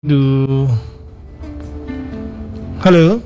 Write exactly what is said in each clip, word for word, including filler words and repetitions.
Duh. Halo.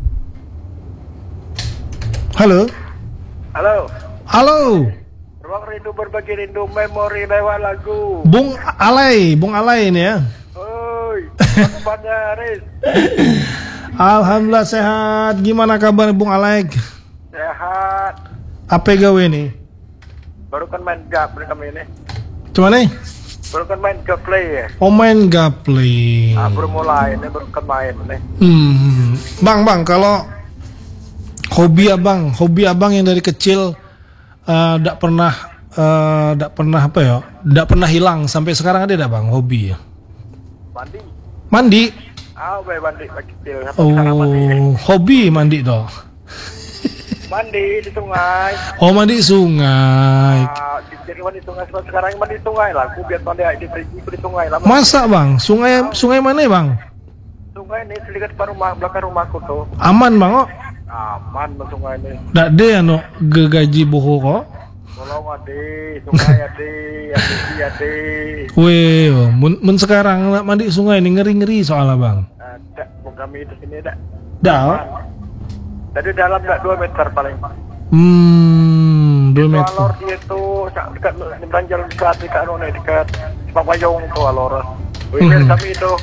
Halo. Halo. Halo. Ruang rindu berbagi rindu memori lewat lagu. Bung Alay, Bung Alay ini ya. Oi, apa kabarnya Riz? Alhamdulillah sehat. Gimana kabar Bung Alay? Sehat. Apa gawe nih? Baru kan main gap kami ini. Cuma nih? Baru kan main gameplay ya. Oh main gaplay. Ah, baru mulai ini baru kan main nih. Hmm. Bang, bang, kalau hobi abang, hobi abang yang dari kecil tidak uh, pernah, tidak uh, pernah apa ya, tidak pernah hilang sampai sekarang ada tidak bang hobi ya? Mandi. Mandi. Ah, bae mandi lagi kecil. Sekarang mandi. Oh, hobi mandi toh. Mandi di sungai. Oh mandi sungai. Ah, jadi mandi sungai sekarang mandi sungai lah. Aku biar mandi di perigi di sungai lah. Masa bang? Sungai sungai mana bang? Sungai ini sedikit depan rumah belakang rumahku tuh. Aman bang kok? Aman bang sungai ini. Ndak ada anu gegaji boho kok? Tolong ade, sungai ade, ade ade. Weh, mun, mun sekarang nak mandi sungai ini ngeri-ngeri soalnya bang. Ada, mau kami di sini ada. Dah. Dari dalam tak dua meter paling. Hmm, dua meter. Alor dia tuh dekat beranjal dekat dekat anu dekat Papayong tuh alor. Wilayah Hmm. kami itu.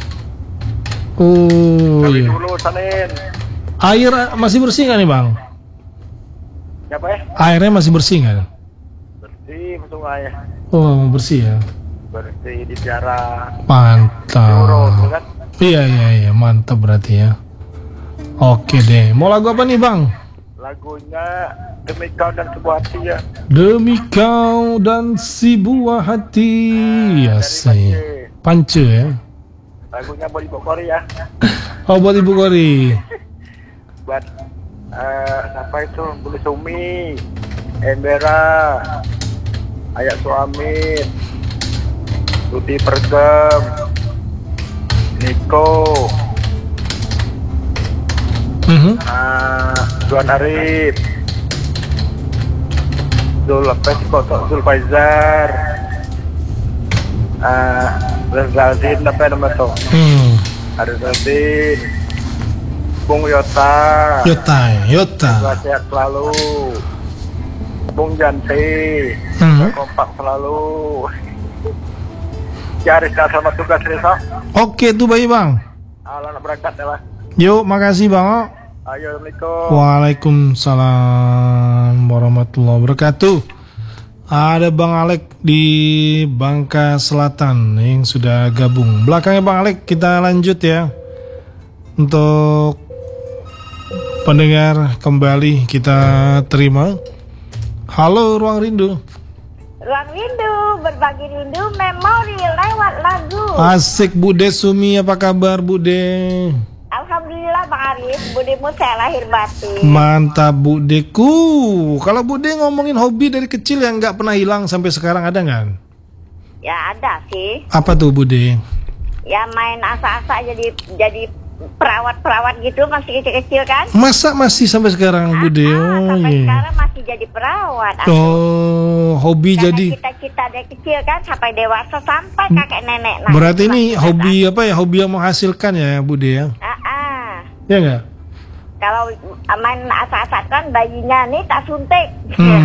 Oh Kami iya. dulu Sanin. Air masih bersih nggak nih bang? Siapa ya? Airnya masih bersih nggak? Bersih sungai. Oh bersih ya. Bersih di piara. Mantap. Diurut, kan? Iya iya iya mantap berarti ya. Oke deh. Mau lagu apa nih bang? Lagunya Demi Kau dan Sebuah Hati ya. Demi kau dan si buah hati. Ya dari sih. Pance. Pance ya. Lagunya buat Ibu Kori ya. Oh buat Ibu Kori. Buat uh, siapa itu? Bulu Sumi, Embera, Ayak Suamin, Tuti Pergem, Niko, Mhm. uh, Juan Arif, Zul apa sih kok Zul Faizar, uh, Rezaldin apa nama tuh? Hmm. Ada Rezaldin, Bung Yota, Yota, Yota. semoga sehat selalu, Bung Janti, Mhm. kompak selalu. Ya Rizka selamat tugas Rizka. Oke tuh bayi bang. Alah nak berangkat ya lah. Yuk makasih bang. Ayo Assalamualaikum. Waalaikumsalam warahmatullahi wabarakatuh. Ada Bang Alek di Bangka Selatan yang sudah gabung. Belakangnya Bang Alek kita lanjut ya. Untuk pendengar kembali kita terima. Halo Ruang Rindu. Ruang Rindu, berbagi rindu, memori lewat lagu. Asik Bude Sumi, apa kabar Bude? Alhamdulillah Bang Arif, budimu saya lahir batin. Mantap Budeku. Kalau Bude ngomongin hobi dari kecil yang nggak pernah hilang sampai sekarang ada nggak? Ya ada sih. Apa tuh Bude? Ya main asa-asa jadi jadi perawat-perawat gitu masih kecil-kecil kan? Masa masih sampai sekarang Bude? Ah, Oh sampai iya. sekarang masih jadi perawat. aku. Oh, hobi Karena jadi. cita-cita dari kecil kan sampai dewasa sampai kakek nenek. Nah, Berarti itu ini masih hobi apa ya? Hobi yang menghasilkan ya Bude ya? Ah, ah. Ya nggak? Kalau main asa-asa kan bayinya nih tak suntik. Hmm.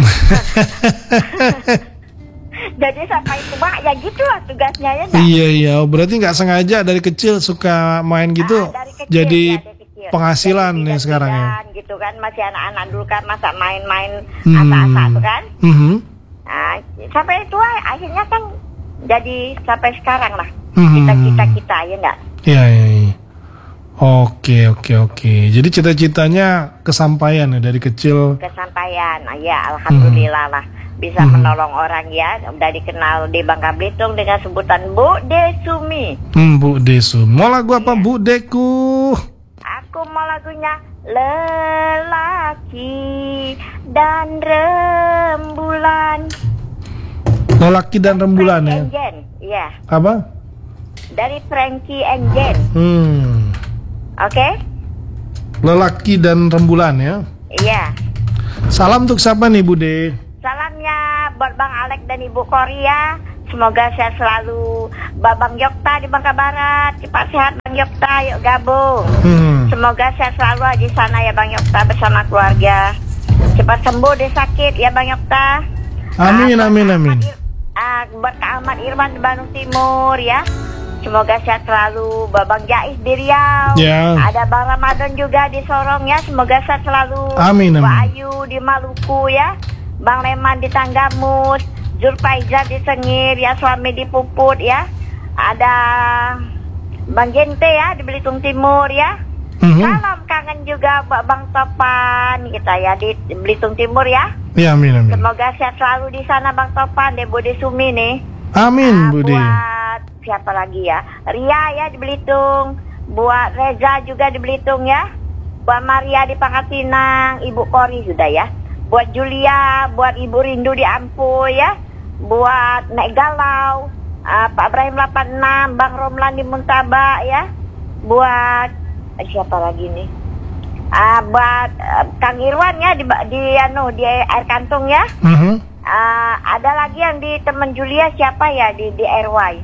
Jadi sampai tua ya gitulah tugasnya ya nggak? Iya iya. Oh, berarti nggak sengaja dari kecil suka main gitu. Ah, dari kecil, Jadi ya, dari kecil. penghasilan Jadi nih sekarang ya. bidan-bidan gitu kan masih anak-anak dulu kan masa main-main Hmm. asa-asa tuh kan. Mhm. Nah, sampai tua akhirnya kan jadi sampai sekarang lah Hmm. cita-cita kita ya enggak? Iya iya. iya. Oke oke oke. Jadi cita-citanya kesampaian ya dari kecil. Kesampaian. Ah, ya alhamdulillah lah bisa Hmm. menolong orang ya. Udah dikenal di Bangka Belitung dengan sebutan Bu Desumi. Hmm, Bu Desu. Mau lagu apa Bu Deku? Aku mau lagunya Lelaki dan Rembulan. Lelaki dan Rembulan ya. Frankie and Jen, iya. Apa? Dari Frankie and Jen, Hmm. oke? Lelaki dan Rembulan ya. Iya. Salam untuk siapa nih Bude? Salamnya buat Bang Alek dan Ibu Korea. semoga sehat selalu. Babang Yokta di Bangka Barat, cepat sehat Bang Yokta, yuk gabung. Hmm. Semoga sehat selalu di sana ya Bang Yokta bersama keluarga. Cepat sembuh deh sakit ya Bang Yokta. Amin, Ah, amin, buat amin. Ahmad Ir- ah, buat Kak Ahmad Irwan di Bandung Timur ya. Semoga sehat selalu. Babang Jais di Riau. Ya. Ada Bang Ramadan juga di Sorong ya. Semoga sehat selalu. Amin, amin. Mbak Ayu di Maluku ya. Bang Leman di Tanggamus. Zulfaizah di Sengir ya. Suami di Puput ya. Ada Bang Gente ya di Belitung Timur ya. Mhm. Salam kangen juga buat Bang Topan kita ya di Belitung Timur ya. Ya, amin, amin. Semoga sehat selalu di sana Bang Topan. Deh Budi Sumi nih. Amin, Ah, Budi. buat siapa lagi ya? Ria ya di Belitung. Buat Reza juga di Belitung ya. Buat Maria di Pangkal Pinang. Ibu Kori sudah ya. Buat Julia, buat Ibu Rindu di Ampuy ya. Buat Nek Galau, ah, Pak Ibrahim delapan puluh enam, Bang Romlan di Muntaba ya. Buat eh, siapa lagi nih? Ah, buat eh, Kang Irwan ya di di anu di air kantung ya. Mhm. Ah, ada lagi yang di teman Julia siapa ya di di R Y?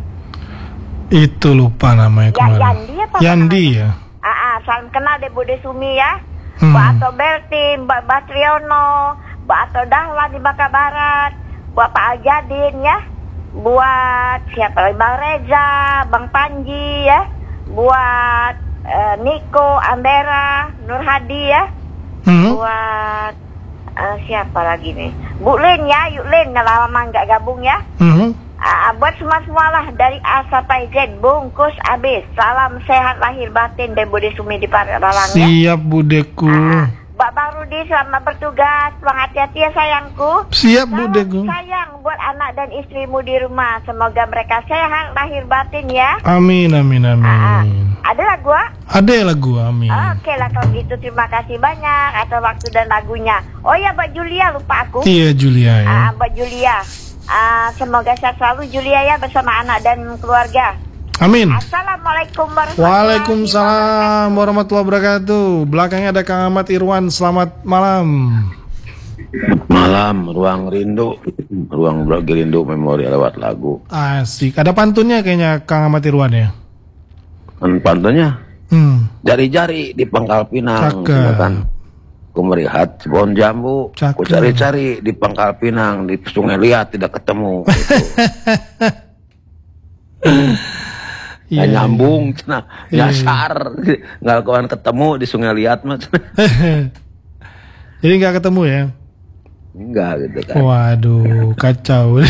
Itu lupa namanya Ya, kemarin. Yandi apa Yandi namanya? ya. Ah, ah, salam kenal deh Bude Sumi ya. Hmm. Mbak Ato Beltim, Mbak Batriono, Mbak Ato Dahlan di Bangka Barat, buat Pak Aljadin ya. Buat siapa lagi? Bang Reza, Bang Panji ya. Buat eh, Niko, Ambera, Nur Hadi ya. Mhm. Buat eh, siapa lagi nih? Bu Lin ya, Yuk Lin, udah lama nggak gabung ya. Mhm. Ah, buat semua-semua lah dari A sampai Z bungkus abis. Salam sehat lahir batin dari Bude Sumi di Paralang ya. Siap, Budeku. Ah, Mbak Bang Rudi selamat bertugas. Pulang hati-hati ya sayangku. Siap, Salam Budeku. sayang buat anak dan istrimu di rumah. Semoga mereka sehat lahir batin ya. Amin, amin, Ah, ah. amin. Ada lagu ah? Ada lagu, amin. Oke lah kalau gitu terima kasih banyak atas waktu dan lagunya. Oh ya Mbak Julia lupa aku. Iya, Julia ya. Ah, Mbak Julia. Ah, semoga sehat selalu Julia ya bersama anak dan keluarga. Amin. Assalamualaikum warahmatullahi Waalaikumsalam warahmatullahi wabarakatuh. Belakangnya ada Kang Ahmad Irwan. Selamat malam. Malam, ruang rindu, ruang berbagi rindu memori lewat lagu. Asik. Ada pantunnya kayaknya Kang Ahmad Irwan ya. Dan pantunnya Hmm. jari-jari di Pangkal Pinang, Cakep. gitu kan. Ku melihat pohon jambu, Cakep. ku cari-cari di Pangkal Pinang, di Sungai Liat tidak ketemu. Gitu. Iya, Nggak nyambung, nah, Iya. nyasar, nggak kawan ketemu di Sungai Liat mas. Jadi nggak ketemu ya? Enggak gitu kan. Waduh, kacau.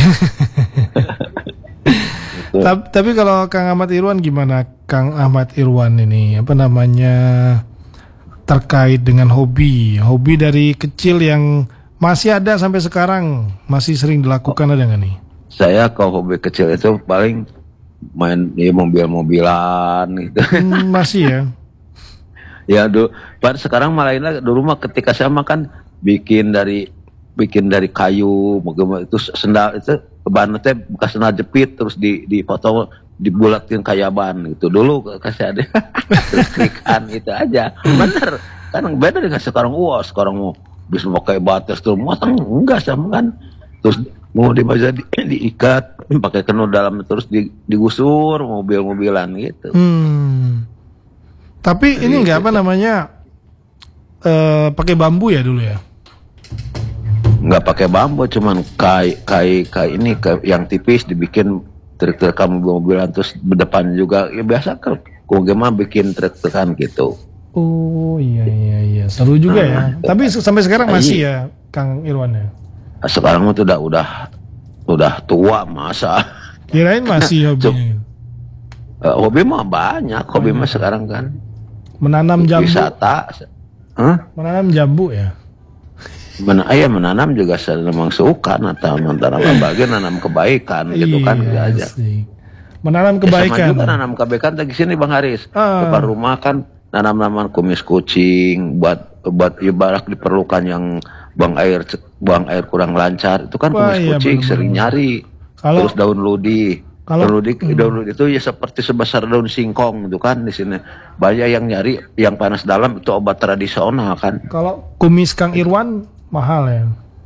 Ta- Tapi kalau Kang Ahmad Irwan gimana? Kang Ahmad Irwan ini apa namanya terkait dengan hobi, hobi dari kecil yang masih ada sampai sekarang, masih sering dilakukan ada nggak nih? Saya kalau hobi kecil itu paling main di mobil-mobilan gitu. Hmm, masih ya. Ya dulu, pada sekarang malah ini dulu mah ketika saya makan bikin dari bikin dari kayu, bagaimana itu sendal itu ban teh bekas sendal jepit terus di di foto dibulatin kayak ban gitu. Dulu kasih ada terus klikan itu aja. Bener kan beda dengan sekarang. Wah sekarang mau bisa pakai batas tuh muatan enggak sama kan. Terus mau dibaca di, diikat pakai kenu dalam terus di, digusur mobil-mobilan gitu. Hmm. Tapi ini nggak apa namanya eh pakai bambu ya dulu ya? Nggak pakai bambu, cuman kai kai kai ini kai yang tipis dibikin truk-truk mobil-mobilan terus depan juga ya biasa kan gimana bikin truk-trukan gitu. Oh iya iya iya seru juga ya. Tapi sampai sekarang masih ya Kang Irwan ya. Sekarang itu udah udah udah tua masa. Kirain masih hobinya. Uh, hobi mah banyak, hobi mah sekarang kan Menanam jambu. wisata. Hah? Menanam jambu ya. Men ayah menanam juga memang suka atau antara bagian nanam kebaikan gitu kan gitu aja. Sih. Menanam Ya, sama kebaikan. juga nanam kebaikan di sini Bang Haris. Ah. Depan rumah kan nanam-naman kumis kucing buat buat ibarat diperlukan yang buang air buang air kurang lancar itu kan Wah, kumis iya, kucing bener-bener. sering nyari. Kalau- Terus daun ludi. Kalau- daun ludi, hmm. daun ludi itu ya seperti sebesar daun singkong gitu kan di sini. Banyak yang nyari yang panas dalam itu obat tradisional kan. Kalau kumis Kang Irwan mahal ya.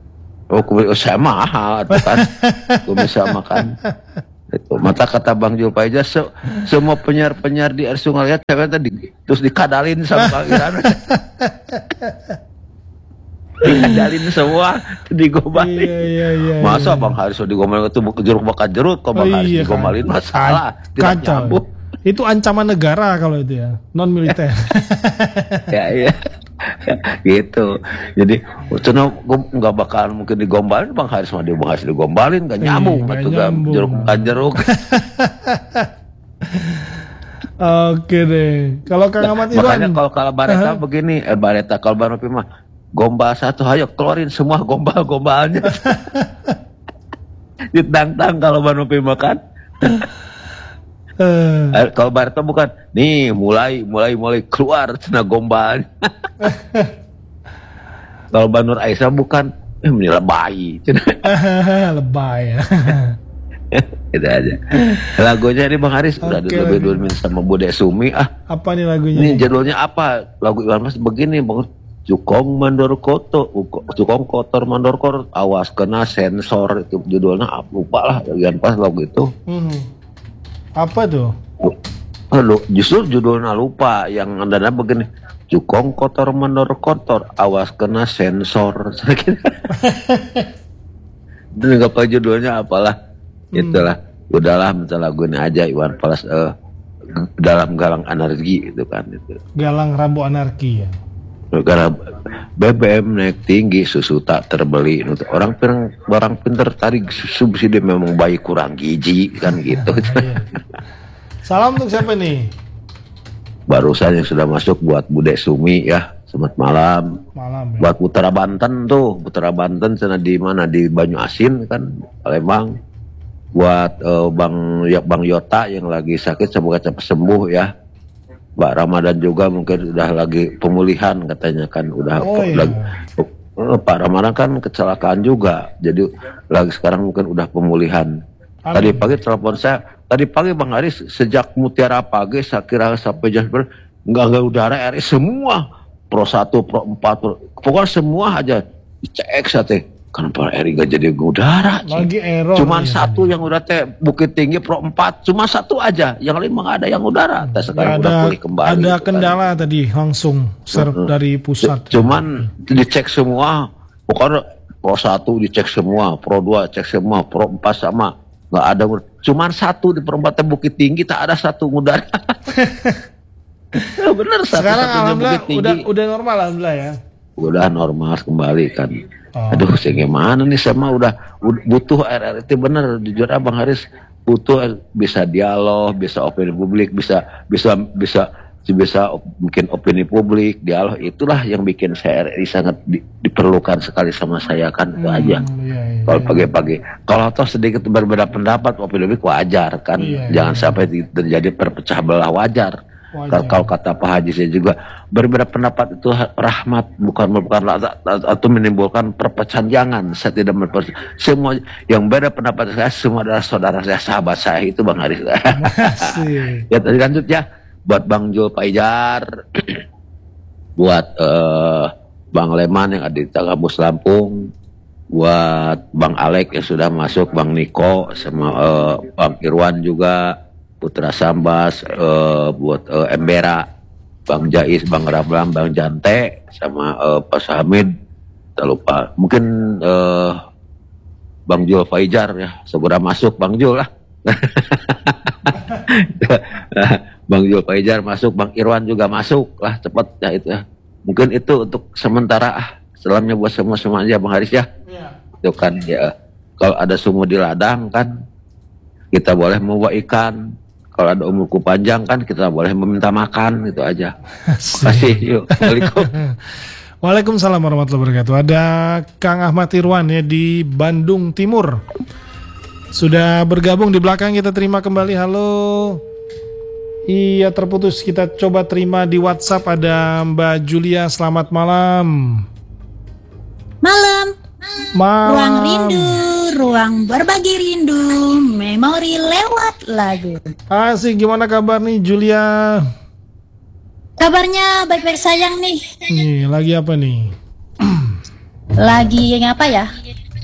Oh, kumis oh, saya mahal itu kan. Kumis sama kan. Itu mata kata Bang Jul Paijar se semua penyiar-penyiar di R Sungai Liat tadi terus dikadalin sama Bang Iran. Dikadalin semua digombalin. Iya, iya, iya, Masa iya. Bang Haris digombalin itu jeruk bakal jeruk kok Bang Oh, Haris iya, digombalin kan. masalah tidak Kacau. nyambung. Itu ancaman negara kalau itu ya, non militer. Ya iya. Gitu. Jadi cina nggak bakal mungkin digombalin Bang Haris mah dia Bang Haris digombalin nggak Iya, nyambung nggak itu kan nyambung. jeruk bakal jeruk. Oke deh. Kalau Kang Ahmad Irwan, Makanya kalau kalau Bareta Aha. begini, eh Bareta kalau Bang Nopi mah gombal satu, ayo keluarin semua gombal-gombalnya. Ditantang kalau Bang Nopi makan. eh, Eh, kalau Bareta bukan, nih mulai mulai mulai keluar cina gombal. Kalau Bang Nur Aisyah bukan, eh menilai bayi. Cina. lebay ya. Gitu aja. Lagunya ini Bang Haris udah Oke, lebih lagu. dulu sama Bude Sumi ah. Apa nih lagunya? Ini judulnya apa? Lagu Iwan Mas begini Bang. Cukong mandor koto, cukong kotor mandor kotor, awas kena sensor itu judulnya apa lupa lah bagian pas lagu itu. Hmm. Apa tuh? Aduh, justru judulnya lupa yang andana begini. Cukong kotor mandor kotor, awas kena sensor. Itu nggak tahu judulnya apalah. Hmm. Itulah, udahlah minta lagu ini aja Iwan Fals eh, dalam galang energi itu kan itu. Galang Rambu Anarki ya. Karena B B M naik tinggi, susu tak terbeli. Orang pinter, orang pinter tarik subsidi memang bayi kurang gizi kan gitu. Iya. Salam untuk siapa nih? Barusan yang sudah masuk buat Bude Sumi ya, selamat malam. Malam. Ya. Buat Putra Banten tuh, Putra Banten sana di mana di Banyu Asin kan, Palembang. Buat eh, Bang ya, Bang Yota yang lagi sakit semoga cepat sembuh ya. Mbak Ramadan juga mungkin udah lagi pemulihan katanya kan udah Oh, iya. lagi, eh, Pak Ramadan kan kecelakaan juga jadi lagi sekarang mungkin udah pemulihan. Amin. Tadi pagi telepon saya, tadi pagi Bang Haris sejak Mutiara Pagi saya kira sampai Jasper nggak nggak udara R I semua pro satu pro empat pro, pokoknya semua aja dicek sate kenapa R I nggak jadi udara sih? Lagi error. Cuman ya. satu yang udah teh Bukit Tinggi pro empat, cuma satu aja, yang lain nggak ada yang udara. Teh Ya, sekarang udah ada pulih kembali. ada gitu kan. kendala tadi langsung serve Mm-mm. dari pusat. C- Cuman dicek semua, pokoknya pro satu dicek semua, pro dua cek semua, pro empat sama, nggak ada. Cuman satu di perempatan Bukit Tinggi tak ada satu udara. Ya, bener satu Sekarang satunya alhamdulillah Bukit Tinggi. udah udah normal alhamdulillah ya. Udah normal kembali kan. Oh. Aduh, saya gimana nih sama udah ud- butuh R R T bener jujur Abang Haris butuh bisa dialog, bisa opini publik, bisa bisa bisa bisa op- bikin opini publik, dialog itulah yang bikin saya R R I sangat di- diperlukan sekali sama saya kan itu aja. Hmm, iya, iya, Kalau iya. pagi-pagi, kalau toh sedikit berbeda pendapat, opini publik wajar kan, Iya, jangan iya. sampai di- terjadi perpecah belah wajar. Wajar. Kalau kalau kata Pak Haji saya juga berbeda pendapat itu ha- rahmat bukan bukan la- atau menimbulkan perpecahan, jangan. Saya tidak mempercayai semua yang beda pendapat saya semua adalah saudara saya, sahabat saya itu Bang Haris. Masih. Ya tadi lanjut ya buat Bang Jul Paijar, buat eh, Bang Leman yang ada di Tagabus Lampung, buat Bang Alek yang sudah masuk, Bang Niko sama eh, Bang Irwan juga, Putra Sambas, eh, buat eh, Embera, Bang Jais, Bang Rablam, Bang Jante, sama eh, Pak Hamid, tak lupa. Mungkin eh, Bang Jul Paijar ya, segera masuk Bang Jul lah. Bang Jul Paijar masuk, Bang Irwan juga masuk lah, cepat ya itu ya. Mungkin itu untuk sementara ah, selamanya buat semua semua aja Bang Haris ya. Iya. Itu kan ya, kalau ada sumur di ladang kan kita boleh membawa ikan. Kalau ada umurku panjang kan kita boleh meminta makan, itu aja. Kasih yuk. Assalamualaikum. Waalaikumsalam warahmatullahi wabarakatuh. Ada Kang Ahmad Irwan ya di Bandung Timur. Sudah bergabung di belakang, kita terima kembali. Halo. Iya, terputus. Kita coba terima di WhatsApp. Ada Mbak Julia, selamat malam. Malam, Malam. ruang rindu, ruang berbagi rindu, memori lewat lagu. Asik, gimana kabar nih Julia? Kabarnya baik-baik sayang nih. Nih, lagi apa nih? Lagi ngapa ya?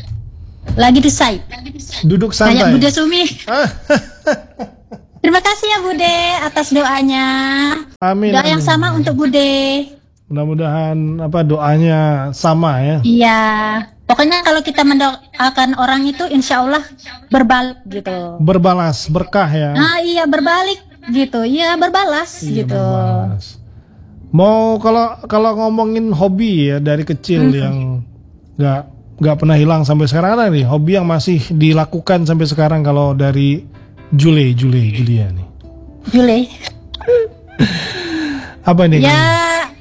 Lagi di site. Duduk Kayak santai. Bude Sumi. Terima kasih ya Bude atas doanya. Amin. Doa yang amin. sama untuk Bude. Mudah-mudahan apa doanya sama ya. Iya. Pokoknya kalau kita mendoakan orang itu insya Allah berbalik gitu. Berbalas berkah ya. Ah iya berbalik gitu. Iya berbalas Iya, gitu. berbalas. Mau kalau kalau ngomongin hobi ya dari kecil Hmm. yang nggak nggak pernah hilang sampai sekarang, ada nih hobi yang masih dilakukan sampai sekarang kalau dari Jule Jule Julia nih. Jule. Apa nih? Ya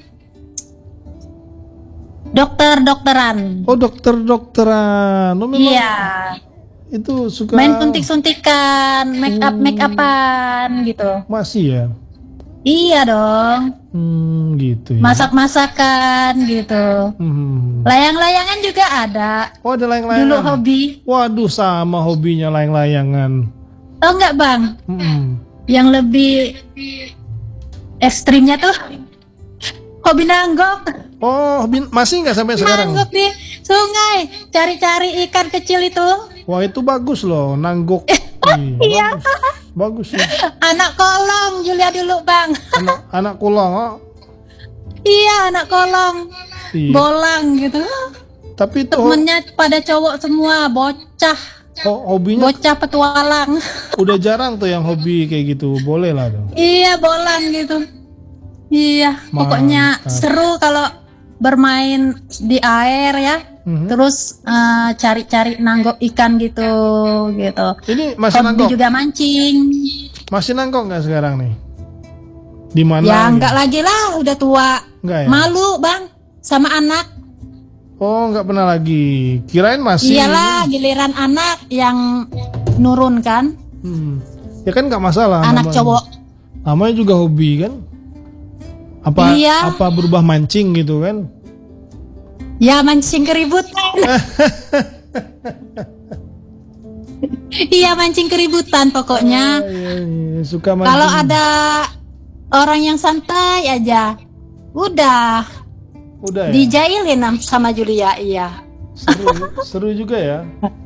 dokter-dokteran. Oh dokter-dokteran. Oh, memang Iya. itu suka Main suntik-suntikan, make up make upan gitu. masih ya. Iya dong. Hmm, gitu ya. Masak-masakan gitu. Hmm. Layang-layangan juga ada. Oh ada layang-layangan. Dulu hobi. Waduh sama hobinya layang-layangan. Tahu nggak bang? Hmm. Yang lebih ekstrimnya tuh hobi nanggok. Oh hobi masih nggak sampai sekarang? Nanggok di sungai, cari-cari ikan kecil itu. Wah itu bagus loh, nanggok. Iya. Bagus, bagus ya. Anak kolong Julia dulu bang. Anak anak kulong. Oh. Iya anak kolong. Iya. Bolang gitu. Tapi itu ho- Temennya pada cowok semua, bocah. ho- hobinya Bocah petualang. udah jarang tuh yang hobi kayak gitu. Boleh lah tuh. Iya bolang gitu. Iya, pokoknya Mantap. seru kalau bermain di air ya. Mhm. Terus eh, cari-cari nanggok ikan gitu, gitu. Ini masih Hobi nanggok? juga mancing. Masih nanggok nggak sekarang nih? Di mana? Ya nih? enggak lagi lah, udah tua. Nggak ya? Malu bang, sama anak. Oh nggak pernah lagi. Kirain masih. Iyalah, giliran anak yang nurun kan. Hmm. Ya kan nggak masalah. Anak namanya. cowok. Namanya juga hobi kan? Apa Iya. apa berubah mancing gitu kan? Ya mancing keributan. Iya mancing keributan pokoknya. Iya, iya, suka mancing. Kalau ada orang yang santai aja, udah Udah ya. dijailin am- sama Julia. Iya. Seru, seru juga ya.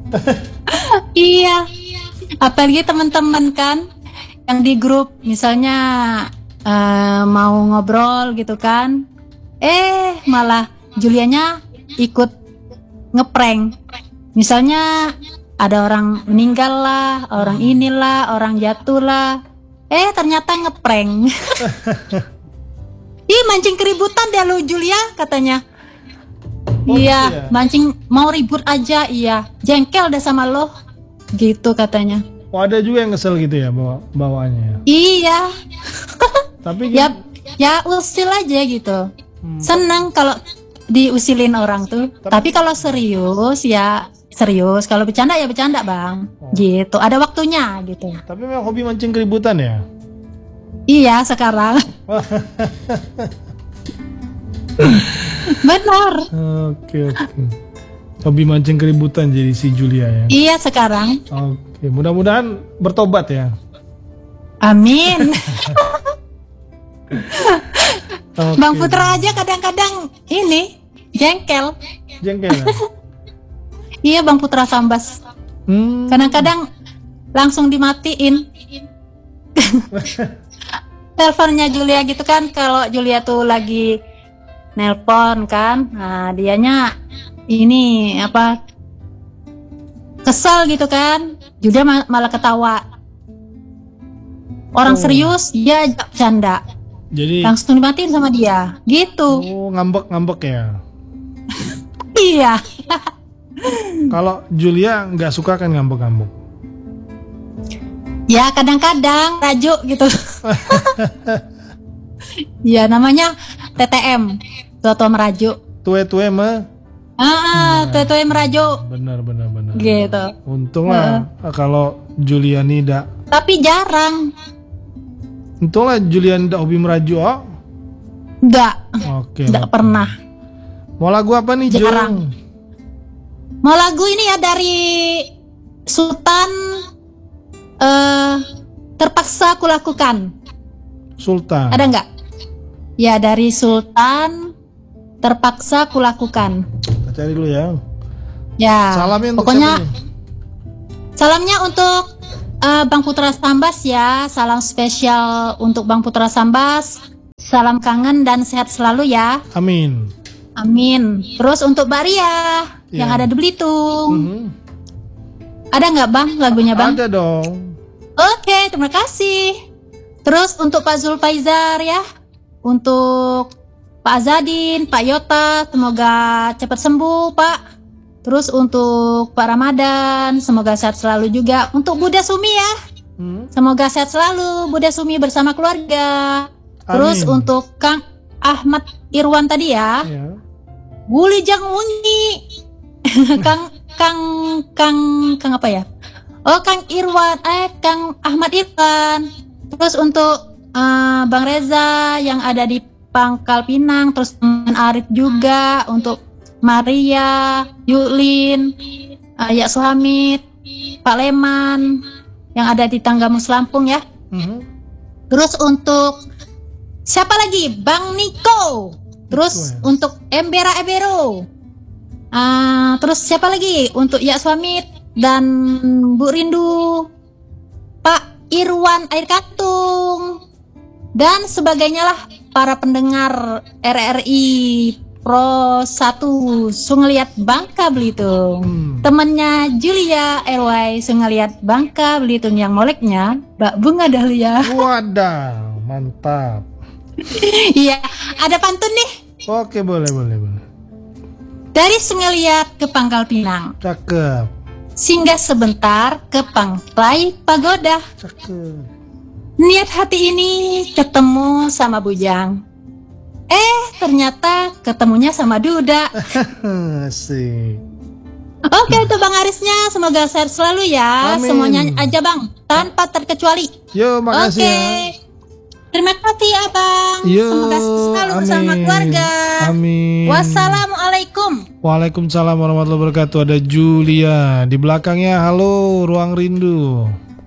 Iya. Apalagi teman-teman kan yang di grup misalnya eh, mau ngobrol gitu kan. Eh, malah Julianya ikut ngeprank. Misalnya ada orang meninggal lah, orang inilah, orang jatuh lah. Eh, ternyata ngeprank. Ih, mancing keributan dia lo Julia katanya. Oh, Iya, gitu ya? mancing mau ribut aja, iya. Jengkel deh sama lo. Gitu katanya. Oh ada juga yang kesel gitu ya bawa bawaannya. Ya. Iya. Tapi Ya, ya usil aja gitu. Hmm. Senang kalau diusilin orang tuh. Tapi kalau serius ya serius. Kalau bercanda ya bercanda bang. Oh. Gitu. Ada waktunya gitu. Tapi memang hobi mancing keributan ya. Iya sekarang. Benar. Oke oke. Hobi mancing keributan jadi si Julia ya. Iya sekarang. Oke, mudah-mudahan bertobat ya. Amin. Oke. Bang Putra aja kadang-kadang ini jengkel. Jengkel ya. Iya Bang Putra Sambas. Hmm. Kadang-kadang langsung dimatiin. Teleponnya Julia gitu kan, kalau Julia tuh lagi nelpon kan, nah dianya ini apa kesel gitu kan, Julia ma- malah ketawa. Orang Oh. serius dia ajak bercanda, Jadi langsung dimatiin sama dia, gitu. oh, ngambek-ngambek ya. Iya. Kalau Julia nggak suka kan ngambek-ngambek. Ya kadang-kadang rajuk gitu. Ya namanya T T M, tua-tua merajuk. Tue-tue mah. Ah, tua-tua merajuk Benar benar benar. gitu. Untung lah kalau Juliani tidak. Tapi jarang. Untung lah Juliani tidak hobi merajuk. Oh. Enggak, Oke. enggak lah. pernah. Mau lagu apa nih Jarang. Jung? Mau lagu ini ya dari Sultan eh terpaksa kulakukan. Sultan. Ada enggak? Ya dari Sultan terpaksa kulakukan. Kita cari dulu ya. Ya. Salamnya untuk pokoknya siapa nih? salamnya untuk uh, Bang Putra Sambas ya. Salam spesial untuk Bang Putra Sambas. Salam kangen dan sehat selalu ya. Amin. Amin. Terus untuk Mbak Ria yang Ya. ada di Belitung. Mhm. Ada nggak Bang lagunya Bang? Ada dong. Oke, terima kasih. Terus untuk Pak Zulfaizar ya. Untuk Pak Azadin, Pak Yota, semoga cepat sembuh Pak. Terus untuk Pak Ramadan, semoga sehat selalu juga. Untuk Buddha Sumi ya, Hmm. semoga sehat selalu Buddha Sumi bersama keluarga. Terus Amin. untuk Kang Ahmad Irwan tadi ya, Ya. Wulijang Unyi. Kang Kang Kang Kang apa ya? Oh Kang Irwan, eh Kang Ahmad Irwan. Terus untuk eh, Bang Reza yang ada di Pangkal Pinang, terus teman Arif juga, untuk Maria, Yulin, eh, Yak Suhamid, Pak Leman yang ada di Tanggamus Lampung ya. Mhm. Terus untuk siapa lagi? Bang Niko. Terus Betul. untuk Embera Ebero. Ah, terus siapa lagi? Untuk Yak Suamit dan Bu Rindu. Pak Irwan Air Katung. Dan sebagainya lah para pendengar R R I Pro satu Sungeliat Bangka Belitung. Hmm. Temannya Julia R Y Sungeliat Bangka Belitung yang moleknya Mbak Bunga Dahlia. Wadaw, mantap. Iya, ada pantun nih. Oke, boleh, boleh, boleh. Dari Sungeliat ke Pangkal Pinang, Cakep, singgah sebentar ke Pantai Pagoda. cakep. Niat hati ini ketemu sama Bujang. Eh, ternyata ketemunya sama Duda. Asik. Oke, untuk Bang Arisnya, semoga sehat selalu ya. Amin. Semuanya aja Bang, tanpa terkecuali. Yo, makasih Oke. ya. Terima kasih ya Bang. Yo, Semoga selalu bersama amin. keluarga. Amin. Wassalamualaikum. Waalaikumsalam warahmatullahi wabarakatuh. Ada Julia di belakangnya. Halo, Ruang Rindu.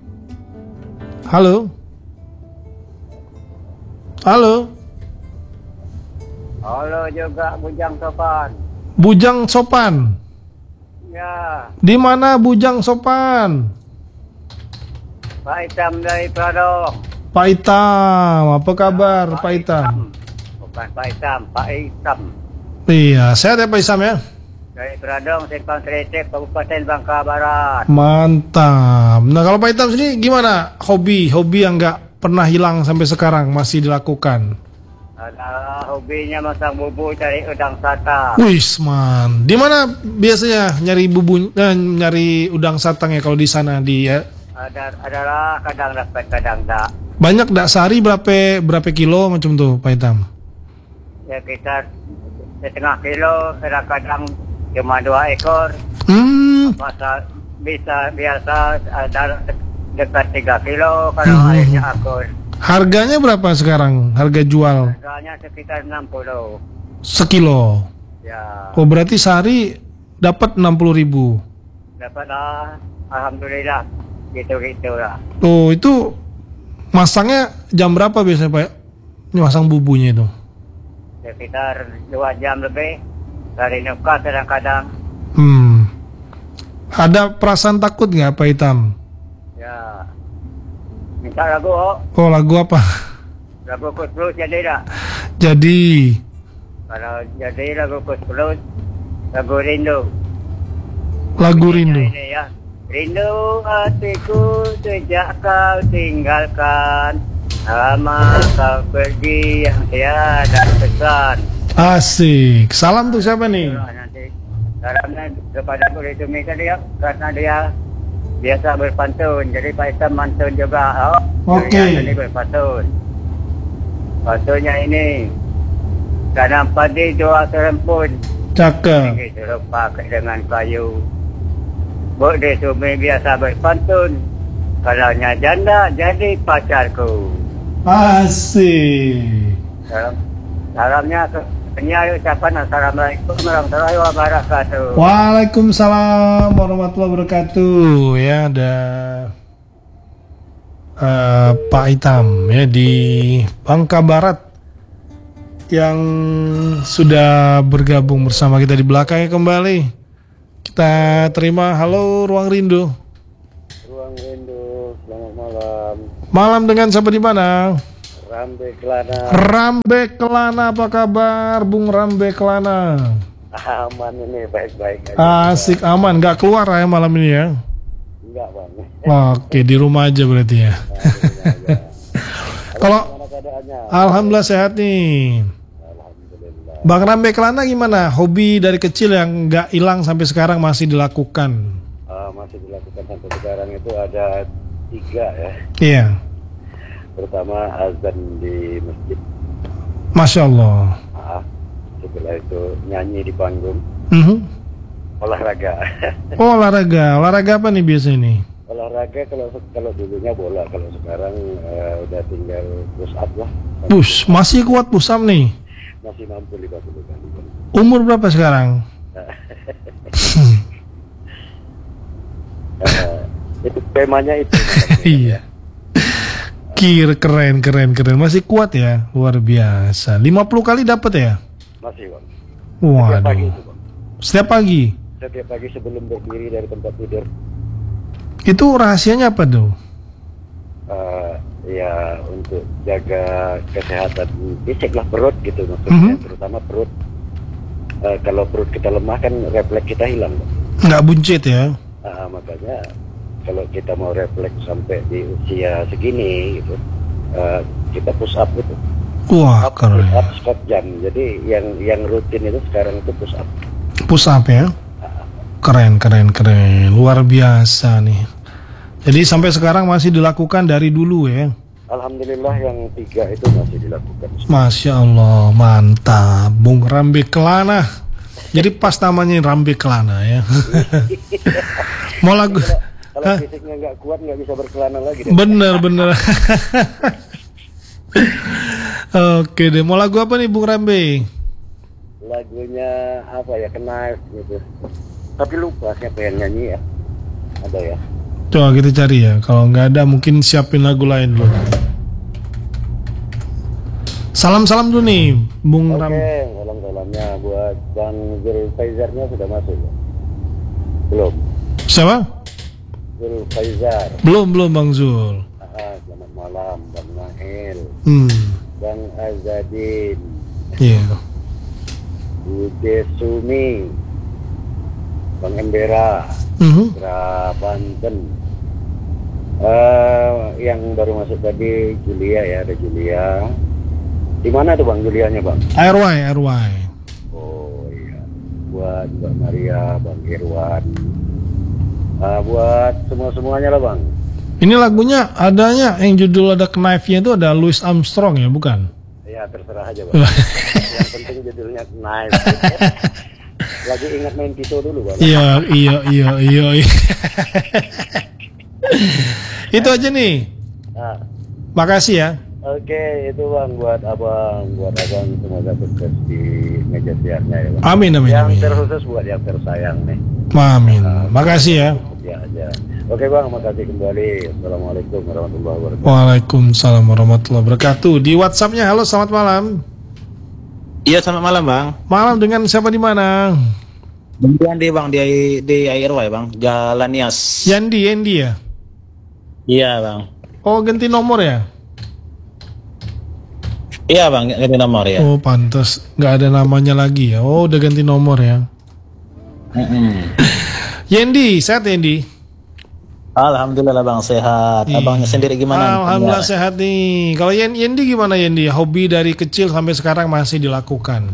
Halo. Halo. Halo juga Bujang Sopan. Bujang Sopan. Ya, Di mana Bujang Sopan? Pak Itam dari Pradong. Pak Itam, apa kabar Pak Itam? Bukan Pak Itam, Pak Itam. Iya, sehat ya Pak Itam ya? Dari Pradong, Simpang Serecep, Kabupaten Bangka Barat. Mantap. Nah kalau Pak Itam sini gimana? Hobi, hobi yang nggak pernah hilang sampai sekarang masih dilakukan? Ada hobinya masang bubu cari udang sata. Wih, man. Di mana biasanya nyari bubu, eh, nyari udang satang ya kalau di sana di ya? Ada adalah kadang dapat kadang tak. Banyak dak sehari berapa berapa kilo macam tuh Pak Itam? Ya kita setengah kilo, kadang-kadang cuma dua ekor. Hmm, Masa bisa biasa ada dekat tiga kilo kalau Hmm. airnya akur. harganya berapa sekarang? Harga jual Harganya sekitar enam puluh. sekilo. Ya, Oh berarti sehari dapat enam puluh ribu. dapatlah. Alhamdulillah. Gitu-gitu lah. Oh itu masangnya jam berapa biasanya Pak? Masang bubunya itu? Sekitar dua jam lebih. Dari Nuka kadang-kadang. Hmm. Ada perasaan takut nggak Pak Itam? Ya. Minta lagu, oh. Oh lagu apa? Lagu Kus Plus jadi tak? Jadi Kalau jadi lagu Kus Plus, lagu Rindu. lagu rindu. Ini ya. Rindu hatiku sejak kau tinggalkan, lama kau pergi yang tiada pesan. Asik. Salam tuh siapa nih? Itulah nanti salamnya kepada Budi Tumi tadi ya, karena dia biasa berpantun, jadi Pak Isam mantun juga. Oh, Oke. dia tadi berpantun. Pantunnya ini, tanam padi dua serempun, Cakep. tinggi serupa dengan kayu. Budi Tumi biasa berpantun, kalaunya janda jadi pacarku. Asik. Salam, salamnya ke penyanyi ucapan Assalamualaikum warahmatullahi wabarakatuh. Waalaikumsalam warahmatullahi wabarakatuh. Ya ada eh, Pak Itam ya di Bangka Barat yang sudah bergabung bersama kita di belakangnya kembali. Kita terima. Halo Ruang Rindu. Ruang Rindu, selamat malam. Malam dengan siapa di mana? Rambe Kelana. Rambe Kelana, apa kabar Bung Rambe Kelana? Aman ini, baik-baik aja. Asik, aman, nggak keluar ya malam ini ya? Enggak bang. Oke, di rumah aja berarti ya. Kalau Gimana keadaannya? Alhamdulillah sehat nih. Alhamdulillah. Bang Rambe Kelana gimana? Hobi dari kecil yang nggak hilang sampai sekarang masih dilakukan? Ah, masih dilakukan sampai sekarang itu ada tiga ya. Iya, Pertama azan di masjid. Masya Allah. Ah, setelah itu nyanyi di panggung. Mhm. Olahraga. Oh, olahraga, olahraga apa nih biasa ini? Olahraga kalau kalau dulunya bola, kalau sekarang eh, udah tinggal push up lah. Push, masih kuat push up nih. Masih mampu lima puluh kali. Bang. Umur berapa sekarang? Eh, itu temanya itu. Iya. Kir, keren, keren, keren. Masih kuat ya, luar biasa. lima puluh kali dapat ya? Masih bang. Setiap pagi Waduh. itu bang. Setiap pagi. Setiap pagi sebelum berdiri dari tempat tidur. Itu rahasianya apa tuh? eh, ya untuk jaga kesehatan fisik lah, perut gitu maksudnya, Mhm. terutama perut. Eh, kalau perut kita lemah kan refleks kita hilang bang. Nggak buncit ya? Ah, makanya kalau kita mau refleks sampai di usia segini gitu, eh, kita push up gitu. Wah, Up, push keren. up squat jam. Jadi yang yang rutin itu sekarang itu push up. Push up ya? Keren, keren, keren. Luar biasa nih. Jadi sampai sekarang masih dilakukan dari dulu ya? Alhamdulillah yang tiga itu masih dilakukan. Masya Allah, mantap. Bung Rambe Kelana. Jadi pas namanya Rambe Kelana ya. Mau lagu? Kalau Hah? fisiknya nggak kuat nggak bisa berkelana lagi deh. Bener, bener. Oke deh, mau lagu apa nih Bung Rambe? Lagunya apa ya, Knife gitu. Tapi lupa siapa yang nyanyi ya. Ada ya. Coba kita cari ya. Kalau nggak ada mungkin siapin lagu lain dulu. Salam-salam dulu nih, Bung Oke, Rambe. salam-salamnya buat Bang Zul Faizarnya sudah masuk ya? Belum. Siapa? Zul Faizar. Belum, belum Bang Zul. Ah, selamat malam Bang Nail, Hmm, Bang Azadin, iya. Bude Sumi, Bang Embera, Mhm. Putra Banten. Eh, yang baru masuk tadi Julia ya, ada Julia. Di mana tuh Bang Julianya Bang? R Y, R Y. Oh iya, buat Mbak Maria, Bang Irwan, Ah, buat semua-semuanya lah Bang. Ini lagunya adanya yang judul ada knife-nya itu ada Louis Armstrong ya, bukan? Ya terserah aja Bang. Yang penting judulnya Knife. Lagi ingat main pisau dulu Bang. Iya, iya, iya, iya. iya. Itu aja nih. Nah, Makasih ya. oke itu Bang buat abang, buat abang semoga sukses di meja siarnya ya Bang. Amin, amin, Yang amin. terkhusus buat yang tersayang nih. Amin. Makasih ya. Ya aja. Oke Bang, makasih kembali. Assalamualaikum warahmatullahi wabarakatuh. Waalaikumsalam warahmatullahi wabarakatuh. Di WhatsAppnya, halo selamat malam. Iya, selamat malam bang. Malam dengan siapa di mana? Kemudian di bang di di I R Y bang, Jalan Nias. Yandi, Yandi ya. Iya bang. Oh ganti nomor ya? Iya bang, ganti nomor ya. Oh pantas, nggak ada namanya lagi ya. Oh udah ganti nomor ya. Mm-mm. Yendi, sehat Yendi? Alhamdulillah bang sehat. Abangnya sendiri gimana? Alhamdulillah Ya. sehat nih. Kalau Yen- Yendi gimana Yendi? Hobi dari kecil sampai sekarang masih dilakukan?